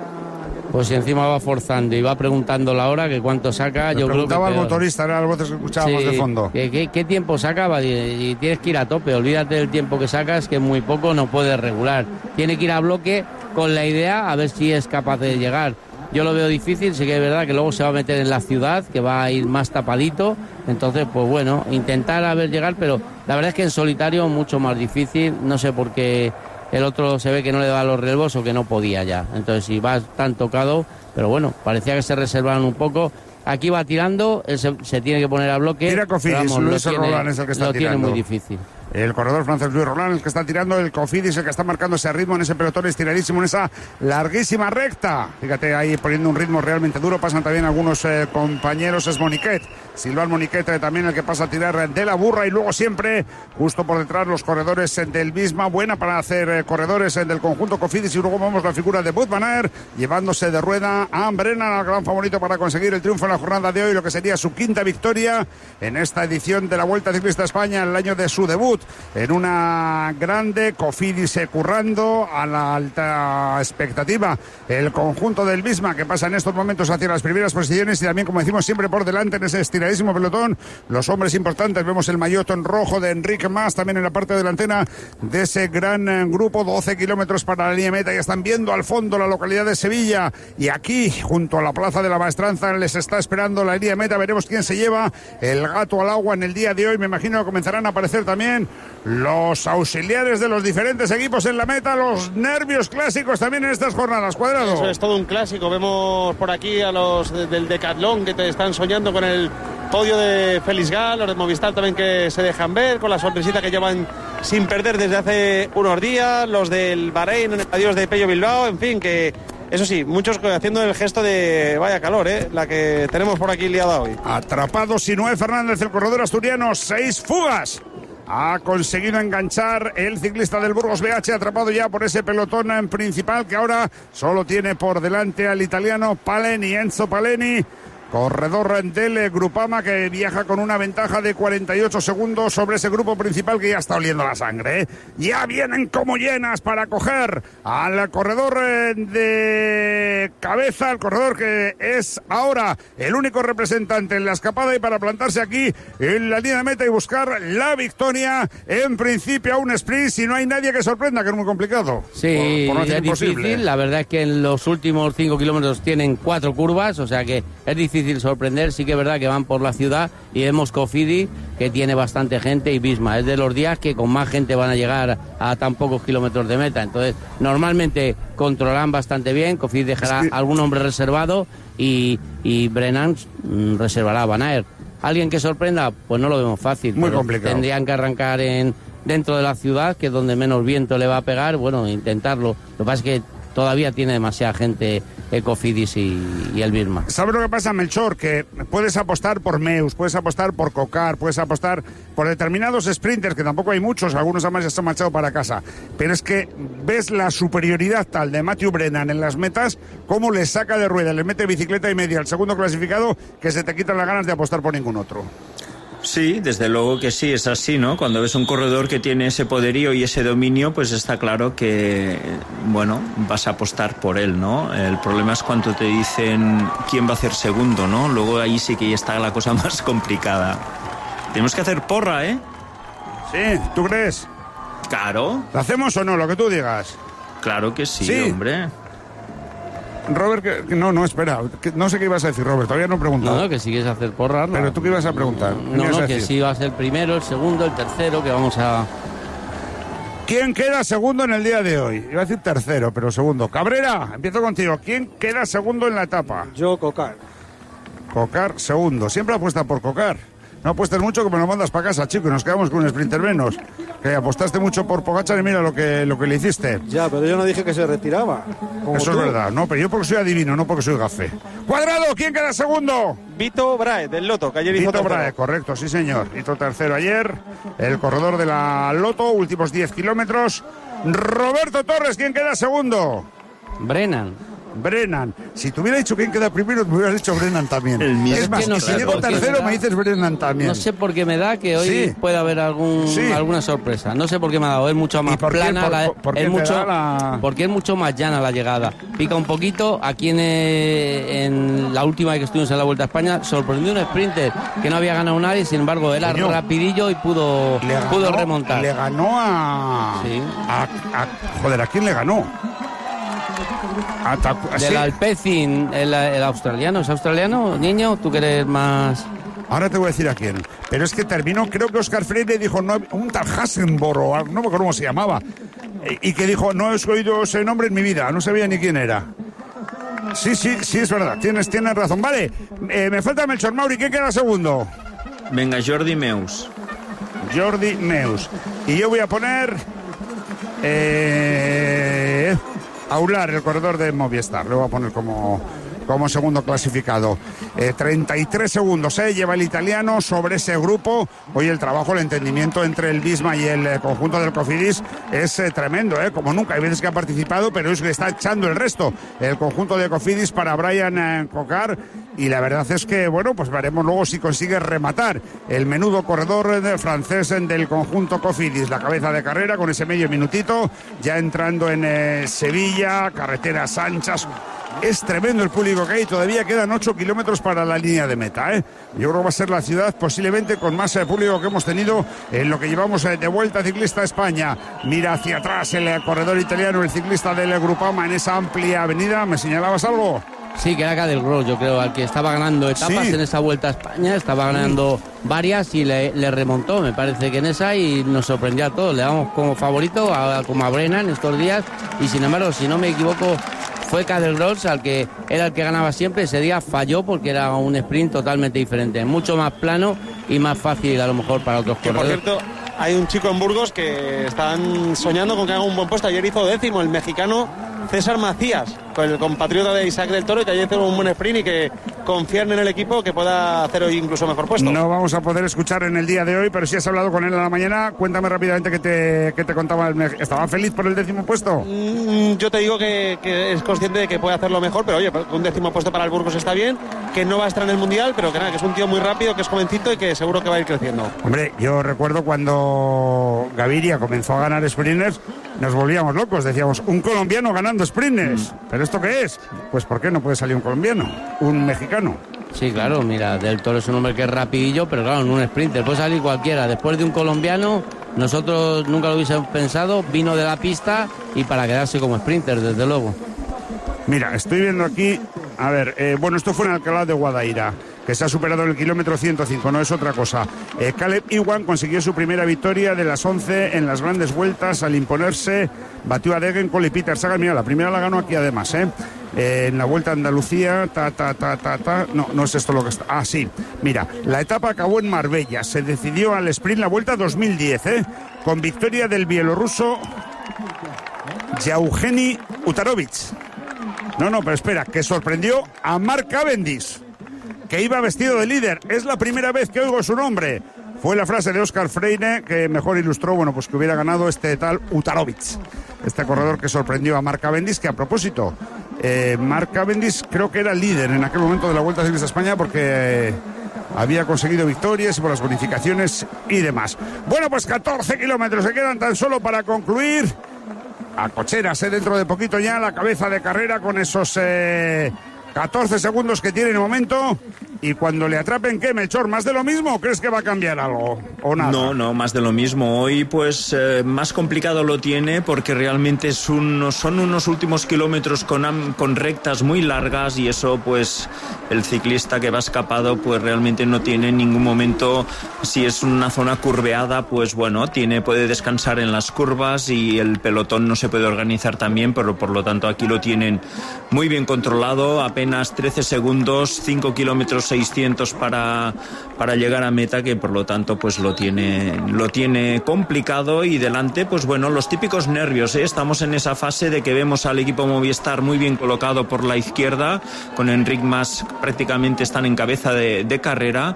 Pues si encima va forzando y va preguntando la hora, que cuánto saca, yo creo que preguntaba al motorista, era las voces que escuchábamos de fondo. ¿Qué tiempo sacaba? Y tienes que ir a tope, olvídate del tiempo que sacas, que muy poco no puedes regular. Tiene que ir a bloque con la idea a ver si es capaz de llegar. Yo lo veo difícil, sí que es verdad que luego se va a meter en la ciudad, que va a ir más tapadito, entonces pues bueno, intentar a ver llegar, pero la verdad es que en solitario mucho más difícil, no sé por qué el otro se ve que no le da los relevos o que no podía ya, entonces si va tan tocado, pero bueno, parecía que se reservaron un poco. Aquí va tirando, él se tiene que poner a bloque. Tira Cofidis, Luis Roland es el que está tirando. Lo tiene muy difícil. El corredor francés Luis Roland, el que está tirando, el Cofidis, el que está marcando ese ritmo en ese pelotón estiradísimo, en esa larguísima recta. Fíjate ahí poniendo un ritmo realmente duro. Pasan también algunos compañeros, es Moniquet, Silván Moniquet también el que pasa a tirar de la burra, y luego siempre justo por detrás los corredores del Visma, buena para hacer corredores del conjunto Cofidis, y luego vemos la figura de Wout van Aert llevándose de rueda a Brennan, al gran favorito para conseguir el triunfo en la jornada de hoy, lo que sería su quinta victoria en esta edición de la Vuelta Ciclista a España, en el año de su debut en una grande. Cofidis currando a la alta expectativa el conjunto del Visma, que pasa en estos momentos hacia las primeras posiciones, y también, como decimos, siempre por delante en ese estiradísimo pelotón los hombres importantes. Vemos el maillot en rojo de Enric Mas también en la parte delantera de ese gran grupo. 12 kilómetros para la línea meta, ya están viendo al fondo la localidad de Sevilla, y aquí junto a la Plaza de la Maestranza les está esperando la línea meta. Veremos quién se lleva el gato al agua en el día de hoy. Me imagino que comenzarán a aparecer también los auxiliares de los diferentes equipos en la meta, los nervios clásicos también en estas jornadas. Cuadrado. Eso es todo un clásico. Vemos por aquí a los del Decathlon que te están soñando con el podio de Félix Gal, los de Movistar también que se dejan ver con la sonrisita que llevan sin perder desde hace unos días, los del Bahrein en el adiós de Pello Bilbao, en fin, que eso sí, muchos haciendo el gesto de vaya calor, la que tenemos por aquí liada hoy. Atrapado Sinué Fernández, el corredor asturiano, 6 fugas. Ha conseguido enganchar el ciclista del Burgos BH, atrapado ya por ese pelotón en principal, que ahora solo tiene por delante al italiano Paleni, Enzo Paleni, corredor del Grupama, que viaja con una ventaja de 48 segundos sobre ese grupo principal que ya está oliendo la sangre. Ya vienen como llenas para coger al corredor de cabeza, el corredor que es ahora el único representante en la escapada, y para plantarse aquí en la línea de meta y buscar la victoria, en principio a un sprint, si no hay nadie que sorprenda, que es muy complicado. Sí, por no decir imposible. Difícil. La verdad es que en los últimos 5 kilómetros tienen 4 curvas, o sea que es difícil sorprender. Sí que es verdad que van por la ciudad, y vemos Cofidis, que tiene bastante gente, y Visma es de los días que con más gente van a llegar a tan pocos kilómetros de meta, entonces normalmente controlan bastante bien. Cofidis dejará algún hombre reservado, y Brennan reservará a Van Aert. ¿Alguien que sorprenda? Pues no lo vemos fácil. Muy complicado. Tendrían que arrancar dentro de la ciudad, que es donde menos viento le va a pegar, bueno, intentarlo. Lo que pasa es que todavía tiene demasiada gente Cofidis y el Visma. ¿Sabes lo que pasa, Melchor? Que puedes apostar por Meus, puedes apostar por Cocar, puedes apostar por determinados sprinters, que tampoco hay muchos, algunos además ya se han marchado para casa, pero es que ves la superioridad tal de Matthew Brennan en las metas, cómo le saca de rueda, le mete bicicleta y media al segundo clasificado, que se te quitan las ganas de apostar por ningún otro. Sí, desde luego que sí, es así, ¿no? Cuando ves un corredor que tiene ese poderío y ese dominio, pues está claro que, bueno, vas a apostar por él, ¿no? El problema es cuando te dicen quién va a hacer segundo, ¿no? Luego ahí sí que ya está la cosa más complicada. Tenemos que hacer porra, ¿eh? Sí, ¿tú crees? Claro. ¿Lo hacemos o no? Lo que tú digas. Claro que sí, hombre. Robert, no, espera, no sé qué ibas a decir, Robert, todavía no he preguntado. No, que si quieres hacer porra. ¿no? Pero tú qué ibas a preguntar. No, que si va a ser el primero, el segundo, el tercero, que vamos a... ¿Quién queda segundo en el día de hoy? Iba a decir tercero, pero segundo. Cabrera, empiezo contigo. ¿Quién queda segundo en la etapa? Yo, Cocar. Cocar, segundo. Siempre apuesta por Cocar. No apuestes mucho, que me lo mandas para casa, chico, y nos quedamos con un sprinter menos. Que apostaste mucho por Pogačar y mira lo que le hiciste. Ya, pero yo no dije que se retiraba. Eso es verdad, no, pero yo porque soy adivino, no porque soy gafe. Cuadrado, ¿quién queda segundo? Vito Brahe, del Lotto, que ayer hizo Vito tercero. Brahe, correcto, sí señor. Hizo tercero ayer, el corredor de la Lotto, últimos 10 kilómetros. Roberto Torres, ¿quién queda segundo? Brennan. Si te hubiera dicho quién queda primero, me hubieras dicho Brennan también. Es más, no y sé si llego por qué tercero, me me dices Brennan también. No sé por qué me da que hoy Sí. puede haber alguna sorpresa. No sé por qué me ha dado. Es mucho más por qué? plana. ¿Por qué te da la...? Porque es mucho más llana la llegada. Pica un poquito. Aquí en la última vez que estuvimos en la Vuelta a España, sorprendió un sprinter que no había ganado nadie. Sin embargo, era Coño. rapidillo y pudo remontar. Le ganó a... Sí. Joder, ¿a quién le ganó? Del Alpecin, el australiano. ¿Es australiano, niño? ¿Tú que eres más...? Ahora te voy a decir a quién. Pero es que terminó, creo que Óscar Freire dijo, no, un tal Hasenborough, o algo, no me acuerdo cómo se llamaba. Y que dijo, no he oído ese nombre en mi vida, no sabía ni quién era. Sí, es verdad, tienes razón. Vale, me falta Melchor Mauri, ¿quién queda segundo? Venga, Jordi Meus. Y yo voy a poner... Aular, el corredor de Movistar. Lo voy a poner como segundo clasificado. 33 segundos lleva el italiano sobre ese grupo. Hoy el trabajo, el entendimiento entre el Visma y el conjunto del Cofidis es tremendo, como nunca. Hay veces que ha participado, pero es que está echando el resto el conjunto de Cofidis para Brian Cocar. Y la verdad es que, bueno, pues veremos luego si consigue rematar el menudo corredor francés del conjunto Cofidis. La cabeza de carrera con ese medio minutito, ya entrando en Sevilla, carreteras anchas. Es tremendo el público que hay, todavía quedan 8 kilómetros para la línea de meta. Yo creo que va a ser la ciudad posiblemente con más público que hemos tenido en lo que llevamos de Vuelta Ciclista a España. Mira hacia atrás el corredor italiano, el ciclista del Grupama en esa amplia avenida. ¿Me señalabas algo? Sí, que era Cadel Gross, yo creo, al que estaba ganando etapas en esa Vuelta a España, estaba ganando varias y le remontó, me parece que en esa, y nos sorprendió a todos. Le damos como favorito como a Brennan estos días, y sin embargo, si no me equivoco, fue Cadel Gross al que era el que ganaba siempre. Ese día falló porque era un sprint totalmente diferente, mucho más plano y más fácil a lo mejor para otros corredores. Por cierto, hay un chico en Burgos que están soñando con que haga un buen puesto. Ayer hizo 10º, el mexicano César Macías, el compatriota de Isaac del Toro, que ayer hizo un buen sprint y que confían en el equipo que pueda hacer hoy incluso mejor puesto. No vamos a poder escuchar en el día de hoy, pero si has hablado con él a la mañana, cuéntame rápidamente qué te contaba. ¿Estaba feliz por el 10º puesto? Yo te digo que es consciente de que puede hacerlo mejor, pero oye, un 10º puesto para el Burgos está bien, que no va a estar en el Mundial, pero que nada, que es un tío muy rápido, que es jovencito y que seguro que va a ir creciendo. Hombre, yo recuerdo cuando Gaviria comenzó a ganar sprinters, nos volvíamos locos, decíamos, un colombiano ganando sprinters. ¿Pero esto qué es? Pues ¿por qué no puede salir un colombiano? Un mexicano. Sí, claro, mira, Del Toro es un hombre que es rapidillo, pero claro, en un sprinter puede salir cualquiera. Después de un colombiano, nosotros nunca lo hubiésemos pensado, vino de la pista y para quedarse como sprinter, desde luego. Mira, estoy viendo aquí, a ver, bueno, esto fue en Alcalá de Guadaira, que se ha superado en el kilómetro 105, no es otra cosa. Caleb Ewan consiguió su primera victoria de las 11 en las grandes vueltas al imponerse, batió a Degenkolb y Peter Sagan. Mira, la primera la ganó aquí además, en la Vuelta a Andalucía, no es esto lo que está. Ah, sí, mira, la etapa acabó en Marbella, se decidió al sprint la Vuelta 2010, con victoria del bielorruso Yevgeny Utarovich. No, pero espera, que sorprendió a Mark Cavendish, que iba vestido de líder. Es la primera vez que oigo su nombre. Fue la frase de Óscar Freire que mejor ilustró, bueno, pues que hubiera ganado este tal Utarovich, este corredor que sorprendió a Mark Cavendish, que a propósito, Mark Cavendish creo que era líder en aquel momento de la Vuelta Ciclista a España porque había conseguido victorias y por las bonificaciones y demás. Bueno, pues 14 kilómetros se quedan tan solo para concluir. A cocheras, dentro de poquito ya la cabeza de carrera con esos 14 segundos que tiene en el momento. Y cuando le atrapen, ¿qué, Melchor? ¿Más de lo mismo o crees que va a cambiar algo? ¿O nada? No, más de lo mismo. Hoy, pues, más complicado lo tiene porque realmente son unos últimos kilómetros con rectas muy largas y eso, pues, el ciclista que va escapado, pues, realmente no tiene en ningún momento. Si es una zona curveada, pues, bueno, puede descansar en las curvas y el pelotón no se puede organizar tan bien, pero por lo tanto aquí lo tienen muy bien controlado. Apenas 13 segundos, 5 kilómetros 600 para llegar a meta, que por lo tanto pues lo tiene complicado. Y delante, pues bueno, los típicos nervios, ¿eh? Estamos en esa fase de que vemos al equipo Movistar muy bien colocado por la izquierda, con Enric Mas prácticamente están en cabeza de carrera.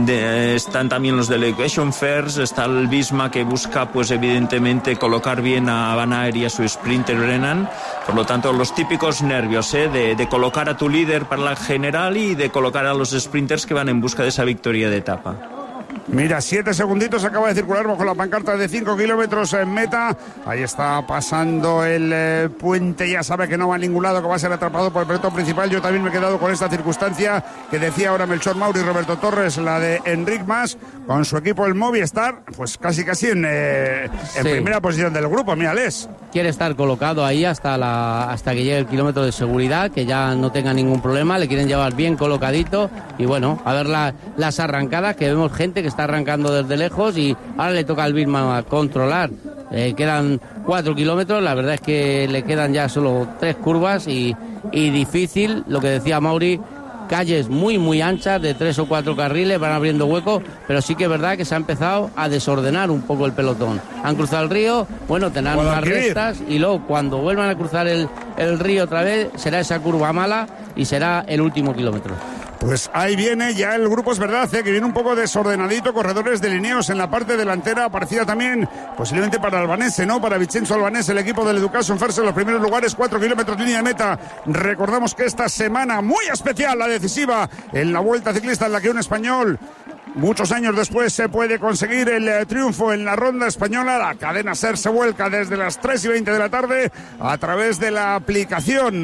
Están también los Delegation First, está el Visma, que busca pues evidentemente colocar bien a Van Aert y a su sprinter Brennan. Por lo tanto, los típicos nervios, ¿eh? de colocar a tu líder para la general y de colocar a los sprinters que van en busca de esa victoria de etapa. Mira, 7 segunditos, acaba de circular bajo la pancarta de 5 kilómetros en meta. Ahí está pasando el puente, ya sabe que no va a ningún lado, que va a ser atrapado por el pelotón principal. Yo también me he quedado con esta circunstancia que decía ahora Melchor Mauri y Roberto Torres, la de Enric Mas, con su equipo el Movistar, pues casi en primera posición del grupo. Mírales. Quiere estar colocado ahí hasta que llegue el kilómetro de seguridad, que ya no tenga ningún problema, le quieren llevar bien colocadito. Y bueno, a ver las arrancadas, que vemos gente que está arrancando desde lejos y ahora le toca al Vilma controlar. Quedan 4 kilómetros, la verdad es que le quedan ya solo 3 curvas y difícil, lo que decía Mauri, calles muy anchas de 3 o 4 carriles, van abriendo huecos, pero sí que es verdad que se ha empezado a desordenar un poco el pelotón. Han cruzado el río, bueno, tendrán unas restas y luego cuando vuelvan a cruzar el río otra vez será esa curva mala y será el último kilómetro. Pues ahí viene ya el grupo, es verdad, que viene un poco desordenadito, corredores delineados en la parte delantera, aparecida también posiblemente para Albanese, ¿no? Para Vincenzo Albanese, el equipo del Education First en los primeros lugares, 4 kilómetros línea de meta. Recordamos que esta semana muy especial, la decisiva en la Vuelta Ciclista, en la que un español, muchos años después, se puede conseguir el triunfo en la ronda española. La cadena SER se vuelca desde las 3:20 de la tarde a través de la aplicación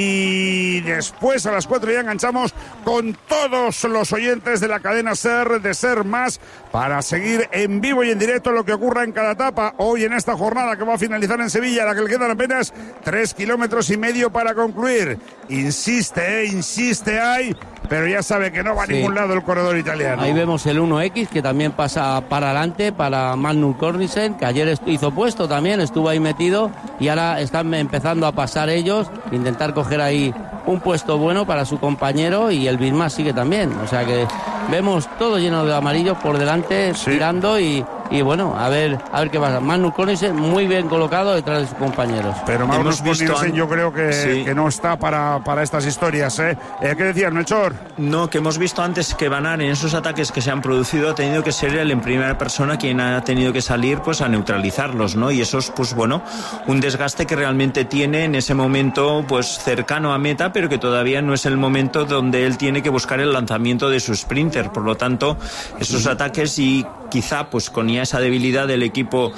y después a las 4 ya enganchamos con todos los oyentes de la cadena SER, de SER Más, para seguir en vivo y en directo lo que ocurra en cada etapa hoy en esta jornada que va a finalizar en Sevilla, a la que le quedan apenas 3,5 kilómetros para concluir. Insiste ahí, pero ya sabe que no va a ningún lado el corredor italiano. Ahí vemos el 1X que también pasa para adelante para Magnus Cornisen, que ayer hizo puesto también, estuvo ahí metido y ahora están empezando a pasar ellos, intentar coger ahí un puesto bueno para su compañero, y el Bismarck sigue también, o sea que vemos todo lleno de amarillos por delante, tirando y bueno, a ver qué pasa. Magnus Cornisen muy bien colocado detrás de sus compañeros. Pero Magnus Cornisen yo creo que no está para estas historias, ¿eh? ¿Qué decías, Melchor? No, que hemos visto antes que Van Aert en esos ataques que se han producido ha tenido que ser él en primera persona quien ha tenido que salir pues a neutralizarlos, ¿no? Y eso es pues bueno, un desgaste que realmente tiene en ese momento pues cercano a meta, pero que todavía no es el momento donde él tiene que buscar el lanzamiento de su sprinter. Por lo tanto, esos ataques y quizá pues con ya esa debilidad del equipo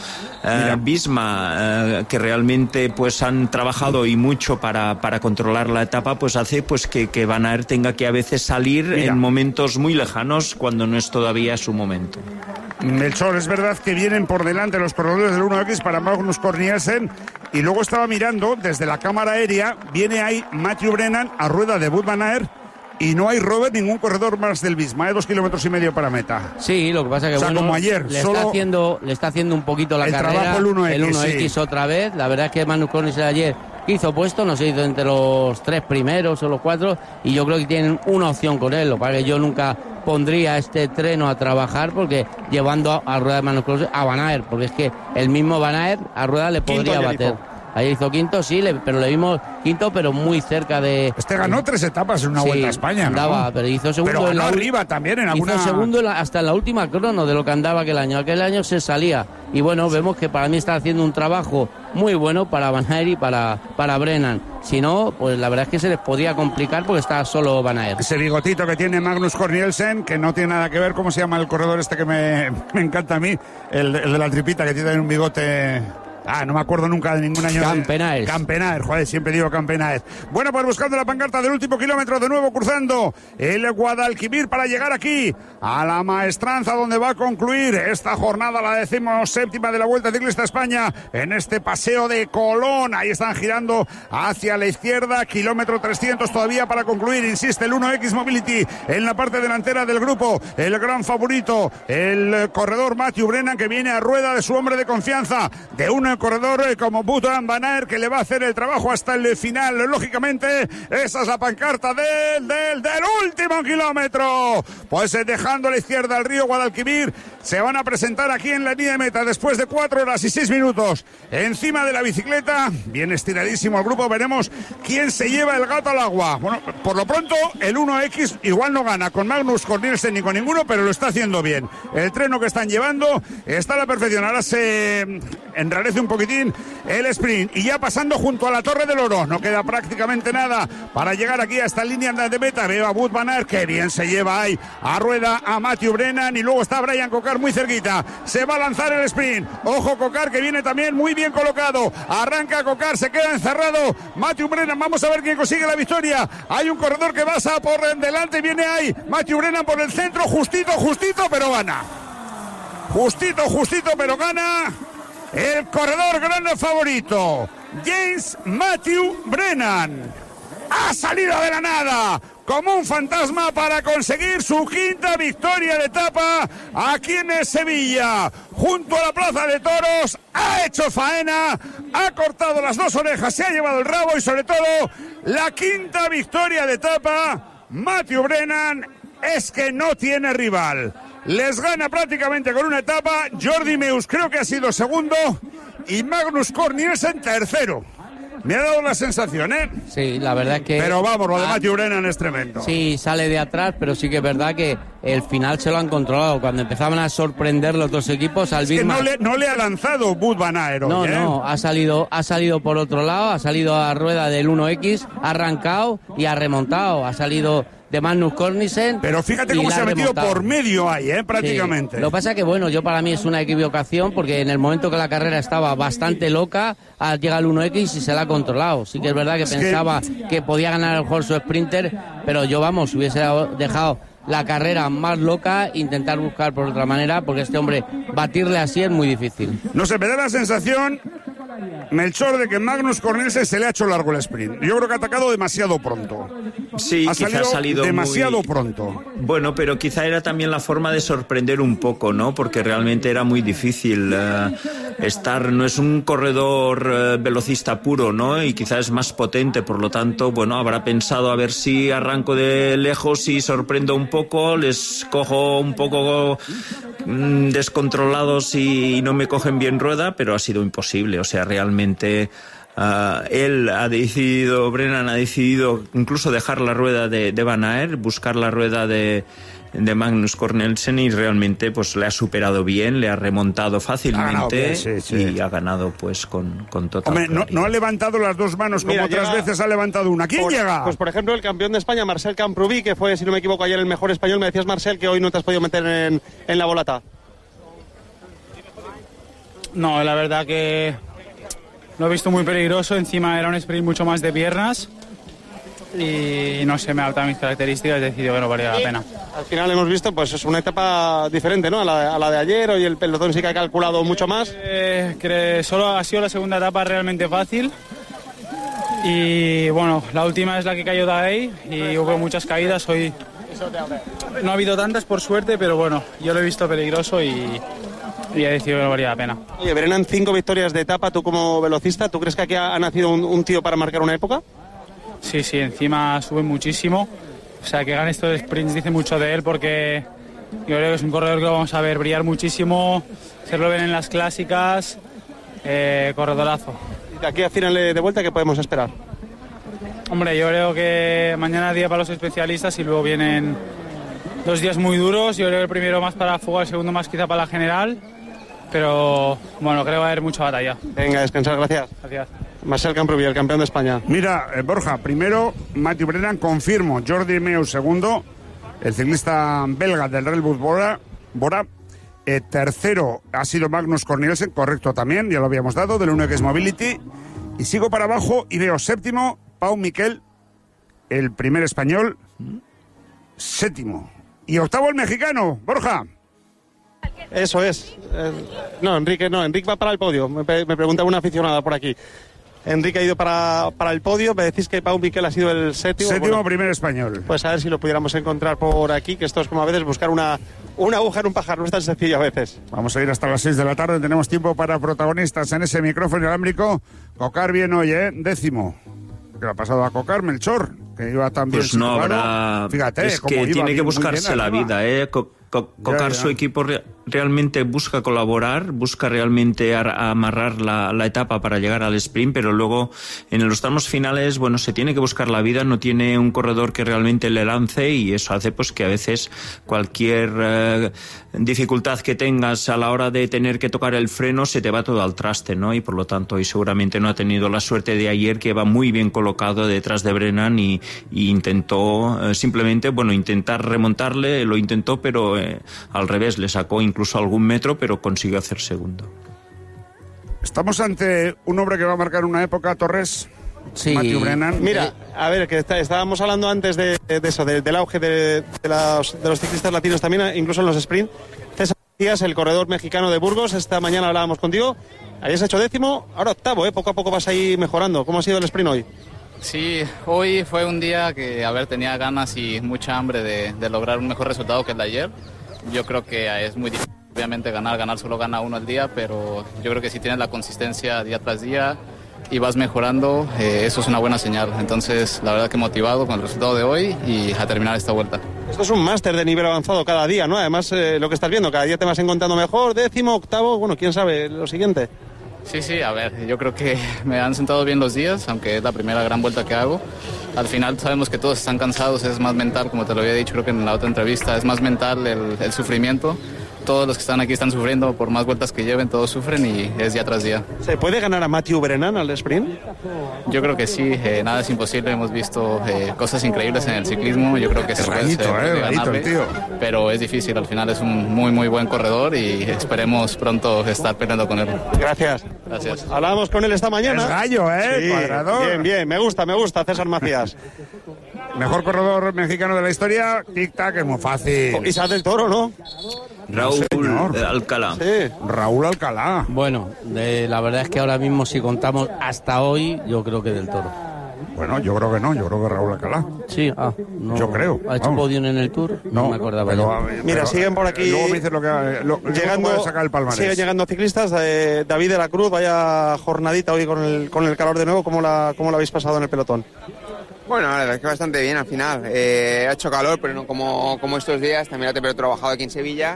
Visma, que realmente pues han trabajado y mucho para controlar la etapa, pues hace pues que Van Aert tenga que a veces salir en momentos muy lejanos cuando no es todavía su momento. Melchor, es verdad que vienen por delante los corredores del 1X para Magnus Cornisen, y luego estaba mirando desde la cámara aérea, viene ahí Matthew Brennan a rueda de Wout Van Aert, y no hay, Robert, ningún corredor más del Visma, 2,5 kilómetros para meta. Sí, lo que pasa es que como ayer, le está haciendo un poquito la carrera, trabajo el 1X otra vez. La verdad es que Magnus Cornisen ayer hizo puesto, no se hizo entre los 3 primeros o los 4, y yo creo que tienen una opción con él. Lo que pasa es que yo nunca pondría este treno a trabajar, porque llevando a rueda de Magnus Cornisen a Van Aert, porque es que el mismo Van Aert a rueda le podría bater. Ayer hizo quinto, sí, pero le vimos quinto, pero muy cerca de... ganó 3 etapas en una Vuelta a España, ¿no? Andaba, pero hizo segundo. Pero ganó arriba también en alguna... Hizo segundo hasta en la última crono de lo que andaba aquel año. Aquel año se salía. Y bueno, vemos que para mí está haciendo un trabajo muy bueno para Van Aert y para Brennan. Si no, pues la verdad es que se les podría complicar porque está solo Van Aert. Ese bigotito que tiene Magnus Cornelsen, que no tiene nada que ver, ¿cómo se llama el corredor este que me encanta a mí? El de la tripita, que tiene un bigote... no me acuerdo nunca de ningún año. Campenaer, joder, siempre digo Campenaer. Bueno, pues buscando la pancarta del último kilómetro, de nuevo cruzando el Guadalquivir para llegar aquí a la Maestranza, donde va a concluir esta jornada, la 17ª de la Vuelta Ciclista España, en este paseo de Colón. Ahí están girando hacia la izquierda, kilómetro 300 todavía para concluir. Insiste el 1X Mobility en la parte delantera del grupo, el gran favorito, el corredor Matthew Brennan, que viene a rueda de su hombre de confianza, de 1 un corredor como Wout van Aert, que le va a hacer el trabajo hasta el final. Lógicamente, esa es la pancarta del último kilómetro. Pues dejando a la izquierda al río Guadalquivir, se van a presentar aquí en la línea de meta después de 4 horas y 6 minutos encima de la bicicleta. Bien estiradísimo el grupo, veremos quién se lleva el gato al agua. Bueno, por lo pronto el 1X igual no gana con Magnus Cornelsen ni con ninguno, pero lo está haciendo bien. El treno que están llevando está a la perfección. Ahora se enrarece un poquitín el sprint y ya pasando junto a la Torre del Oro, no queda prácticamente nada para llegar aquí a esta línea de meta. Veo a Wout van Aert, que bien se lleva ahí a rueda a Matthew Brennan, y luego está Brian Cocar muy cerquita. Se va a lanzar el sprint. Ojo Cocar, que viene también muy bien colocado. Arranca Cocar, se queda encerrado Matthew Brennan. Vamos a ver quién consigue la victoria. Hay un corredor que pasa por delante, viene ahí Matthew Brennan por el centro, justito, pero gana. Justito, pero gana el corredor grande favorito, James Matthew Brennan. Ha salido de la nada como un fantasma para conseguir su 5ª victoria de etapa aquí en Sevilla, junto a la Plaza de Toros. Ha hecho faena, ha cortado las 2 orejas, se ha llevado el rabo y sobre todo la 5ª victoria de etapa. Matthew Brennan es que no tiene rival. Les gana prácticamente con una etapa. Jordi Meus creo que ha sido segundo y Magnus Cornelsen tercero. Me ha dado la sensación, ¿eh? Sí, la verdad es que... Pero vamos, lo de Matthew Brennan es tremendo. Sí, sale de atrás, pero sí que es verdad que el final se lo han controlado. Cuando empezaban a sorprender los dos equipos, al que no le ha lanzado Wout van Aert. No, ha salido por otro lado, ha salido a rueda del 1X, ha arrancado y ha remontado. Ha salido de Magnus Cornelsen. Pero fíjate cómo se ha metido por medio ahí, prácticamente. Sí. Lo que pasa que, bueno, yo para mí es una equivocación, porque en el momento que la carrera estaba bastante loca, llega el 1X y se la ha controlado. Sí que es verdad que pensaba que podía ganar el juego su sprinter, pero yo, vamos, hubiese dejado la carrera más loca, intentar buscar por otra manera, porque este hombre, batirle así es muy difícil. No sé, me da la sensación, Melchor, de que Magnus Cornelsen se le ha hecho largo el sprint. Yo creo que ha atacado demasiado pronto. Sí, quizá ha salido demasiado pronto. Bueno, pero quizá era también la forma de sorprender un poco, ¿no? Porque realmente era muy difícil no es un corredor velocista puro, ¿no? Y quizá es más potente, por lo tanto, bueno, habrá pensado a ver si arranco de lejos y sorprendo un poco, les cojo un poco descontrolados y no me cogen bien rueda, pero ha sido imposible. O sea, realmente Brennan ha decidido incluso dejar la rueda de Van Aert, buscar la rueda de Magnus Cornelsen, y realmente pues le ha superado bien, le ha remontado fácilmente y ha ganado pues con total claridad. No ha levantado las 2 manos como otras veces ha levantado una. ¿Quién llega? Pues por ejemplo el campeón de España, Marcel Camprubí, que fue, si no me equivoco, ayer el mejor español. Me decías, Marcel, que hoy no te has podido meter en la volata. No, la verdad que lo he visto muy peligroso. Encima era un sprint mucho más de piernas y no sé, me ha adaptado a mis características, he decidido que no valía la pena. Al final hemos visto, pues es una etapa diferente, ¿no? A la de ayer. Hoy el pelotón sí que ha calculado mucho más. Solo ha sido la segunda etapa realmente fácil. Y bueno, la última es la que cayó de ahí y hubo muchas caídas. Hoy no ha habido tantas, por suerte, pero bueno, yo lo he visto peligroso y he decidido que no valía la pena. Oye, Brennan, 5 victorias de etapa. Tú como velocista, ¿tú crees que aquí ha nacido un tío para marcar una época? Sí, encima sube muchísimo. O sea, que gane estos sprints dice mucho de él, porque yo creo que es un corredor que lo vamos a ver brillar muchísimo. Se lo ven en las clásicas. Corredorazo. ¿Y de aquí a final de vuelta qué podemos esperar? Hombre, yo creo que mañana es día para los especialistas y luego vienen 2 días muy duros. Yo creo que el primero más para fuga, el segundo más quizá para la general. Pero bueno, creo que va a haber mucha batalla. Venga, a descansar, gracias. Gracias. Marcel Camprubí, el campeón de España. Mira, Borja, primero Matthew Brennan, confirmo. Jordi Meus, segundo. El ciclista belga del Red Bull Bora. Tercero ha sido Magnus Cornelsen, correcto también, ya lo habíamos dado, del 1X Mobility. Y sigo para abajo y veo séptimo Pau Miquel, el primer español. Séptimo. Y octavo el mexicano, Borja. Eso es. No, Enrique va para el podio. Me preguntaba una aficionada por aquí. Enrique ha ido para el podio. Me decís que Pau Miquel ha sido el séptimo. Séptimo, primer español. Pues a ver si lo pudiéramos encontrar por aquí, que esto es como a veces buscar una aguja en un pájaro, no es tan sencillo a veces. Vamos a ir hasta las 6 de la tarde, tenemos tiempo para protagonistas en ese micrófono inalámbrico. Cocar bien hoy, décimo. ¿Qué le ha pasado a Cocar, Melchor? Que iba tan bien. Pues no habrá... Fíjate, es que tiene que buscarse la vida, Cocar, su equipo realmente busca colaborar, busca realmente amarrar la etapa para llegar al sprint, pero luego en los tramos finales, bueno, se tiene que buscar la vida, no tiene un corredor que realmente le lance, y eso hace pues que a veces cualquier dificultad que tengas a la hora de tener que tocar el freno se te va todo al traste, ¿no? Y por lo tanto hoy seguramente no ha tenido la suerte de ayer, que va muy bien colocado detrás de Brennan y intentó simplemente, bueno, intentar remontarle, lo intentó, pero al revés, le sacó incluso algún metro, pero consiguió hacer segundo. Estamos ante un hombre que va a marcar una época, Torres. Sí. Matthew Brennan. Mira, a ver, que estábamos hablando antes de eso, del auge de los ciclistas latinos también, incluso en los sprint. César Macías, el corredor mexicano de Burgos, esta mañana hablábamos contigo. Habías hecho 10º, ahora 8º, poco a poco vas ahí mejorando. ¿Cómo ha sido el sprint hoy? Sí, hoy fue un día que, tenía ganas y mucha hambre de lograr un mejor resultado que el de ayer. Yo creo que es muy difícil, obviamente ganar solo gana uno al día, pero yo creo que si tienes la consistencia día tras día y vas mejorando, eso es una buena señal. Entonces, la verdad que motivado con el resultado de hoy y a terminar esta vuelta. Esto es un máster de nivel avanzado cada día, ¿no? Además, lo que estás viendo, cada día te vas encontrando mejor, 10º, 8º, bueno, quién sabe, lo siguiente. Sí, a ver, yo creo que me han sentado bien los días, aunque es la primera gran vuelta que hago. Al final sabemos que todos están cansados, es más mental, como te lo había dicho creo que en la otra entrevista, es más mental el sufrimiento. Todos los que están aquí están sufriendo, por más vueltas que lleven, todos sufren y es día tras día. ¿Se puede ganar a Matthew Brennan al sprint? Yo creo que sí, nada es imposible, hemos visto cosas increíbles en el ciclismo, yo creo que se puede ganarle, pero es difícil, al final es un muy muy buen corredor y esperemos pronto estar peleando con él. Gracias. Hablábamos con él esta mañana. Es gallo, sí, cuadrador. Bien, me gusta César Macías. Mejor corredor mexicano de la historia, tic-tac, es muy fácil. Isaac del Toro, ¿no? Raúl Alcalá. Sí. Raúl Alcalá. Bueno, la verdad es que ahora mismo si contamos hasta hoy, yo creo que del Toro. Bueno, yo creo que no, yo creo que Raúl Alcalá. Sí, no. Yo creo. ¿Ha hecho podio en el Tour? No me acordaba yo. Mira, siguen por aquí. Luego me dices lo que llegando, sacar el palmarés. Siguen llegando ciclistas. David de la Cruz, vaya jornadita hoy con el calor de nuevo. ¿Cómo la habéis pasado en el pelotón? Bueno, la verdad es que bastante bien al final. Ha hecho calor, pero no como estos días. También la temperatura ha trabajado aquí en Sevilla.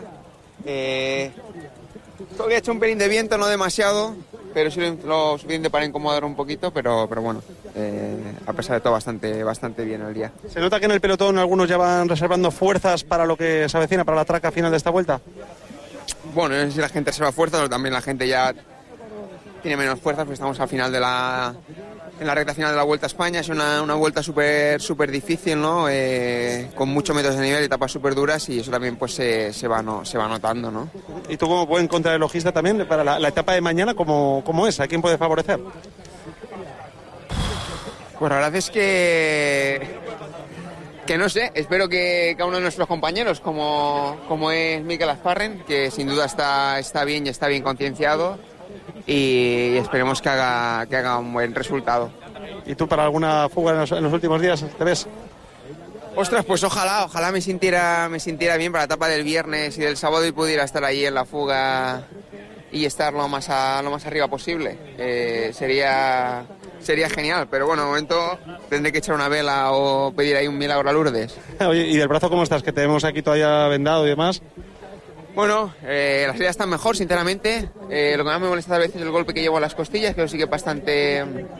Todavía ha hecho un pelín de viento, no demasiado, pero sí lo suficiente para incomodar un poquito, pero bueno, a pesar de todo bastante bien el día. ¿Se nota que en el pelotón algunos ya van reservando fuerzas para lo que se avecina, para la traca final de esta vuelta? Bueno, no sé si la gente reserva fuerzas o también la gente ya tiene menos fuerzas, porque estamos al final en la recta final de la Vuelta a España. Es una vuelta súper difícil, ¿no? Con muchos metros de nivel y etapas súper duras, y eso también pues se va notando, ¿no? ¿Y tú como buen contrarrelojista también, para la etapa de mañana, cómo es? ¿A quién puede favorecer? Pues la verdad es que no sé, espero que cada uno de nuestros compañeros, como es Mikel Asparren, que sin duda está bien y está bien concienciado, y esperemos que haga un buen resultado. ¿Y tú para alguna fuga en los últimos días te ves? Ostras, pues ojalá me sintiera bien para la etapa del viernes y del sábado y pudiera estar ahí en la fuga y estar lo más arriba posible. Sería genial, pero bueno, de momento tendré que echar una vela o pedir ahí un milagro a Lourdes. Oye, ¿y del brazo cómo estás? Que te vemos aquí todavía vendado y demás. Bueno, las heridas están mejor, sinceramente. Lo que más me molesta a veces es el golpe que llevo a las costillas, que lo sigue bastante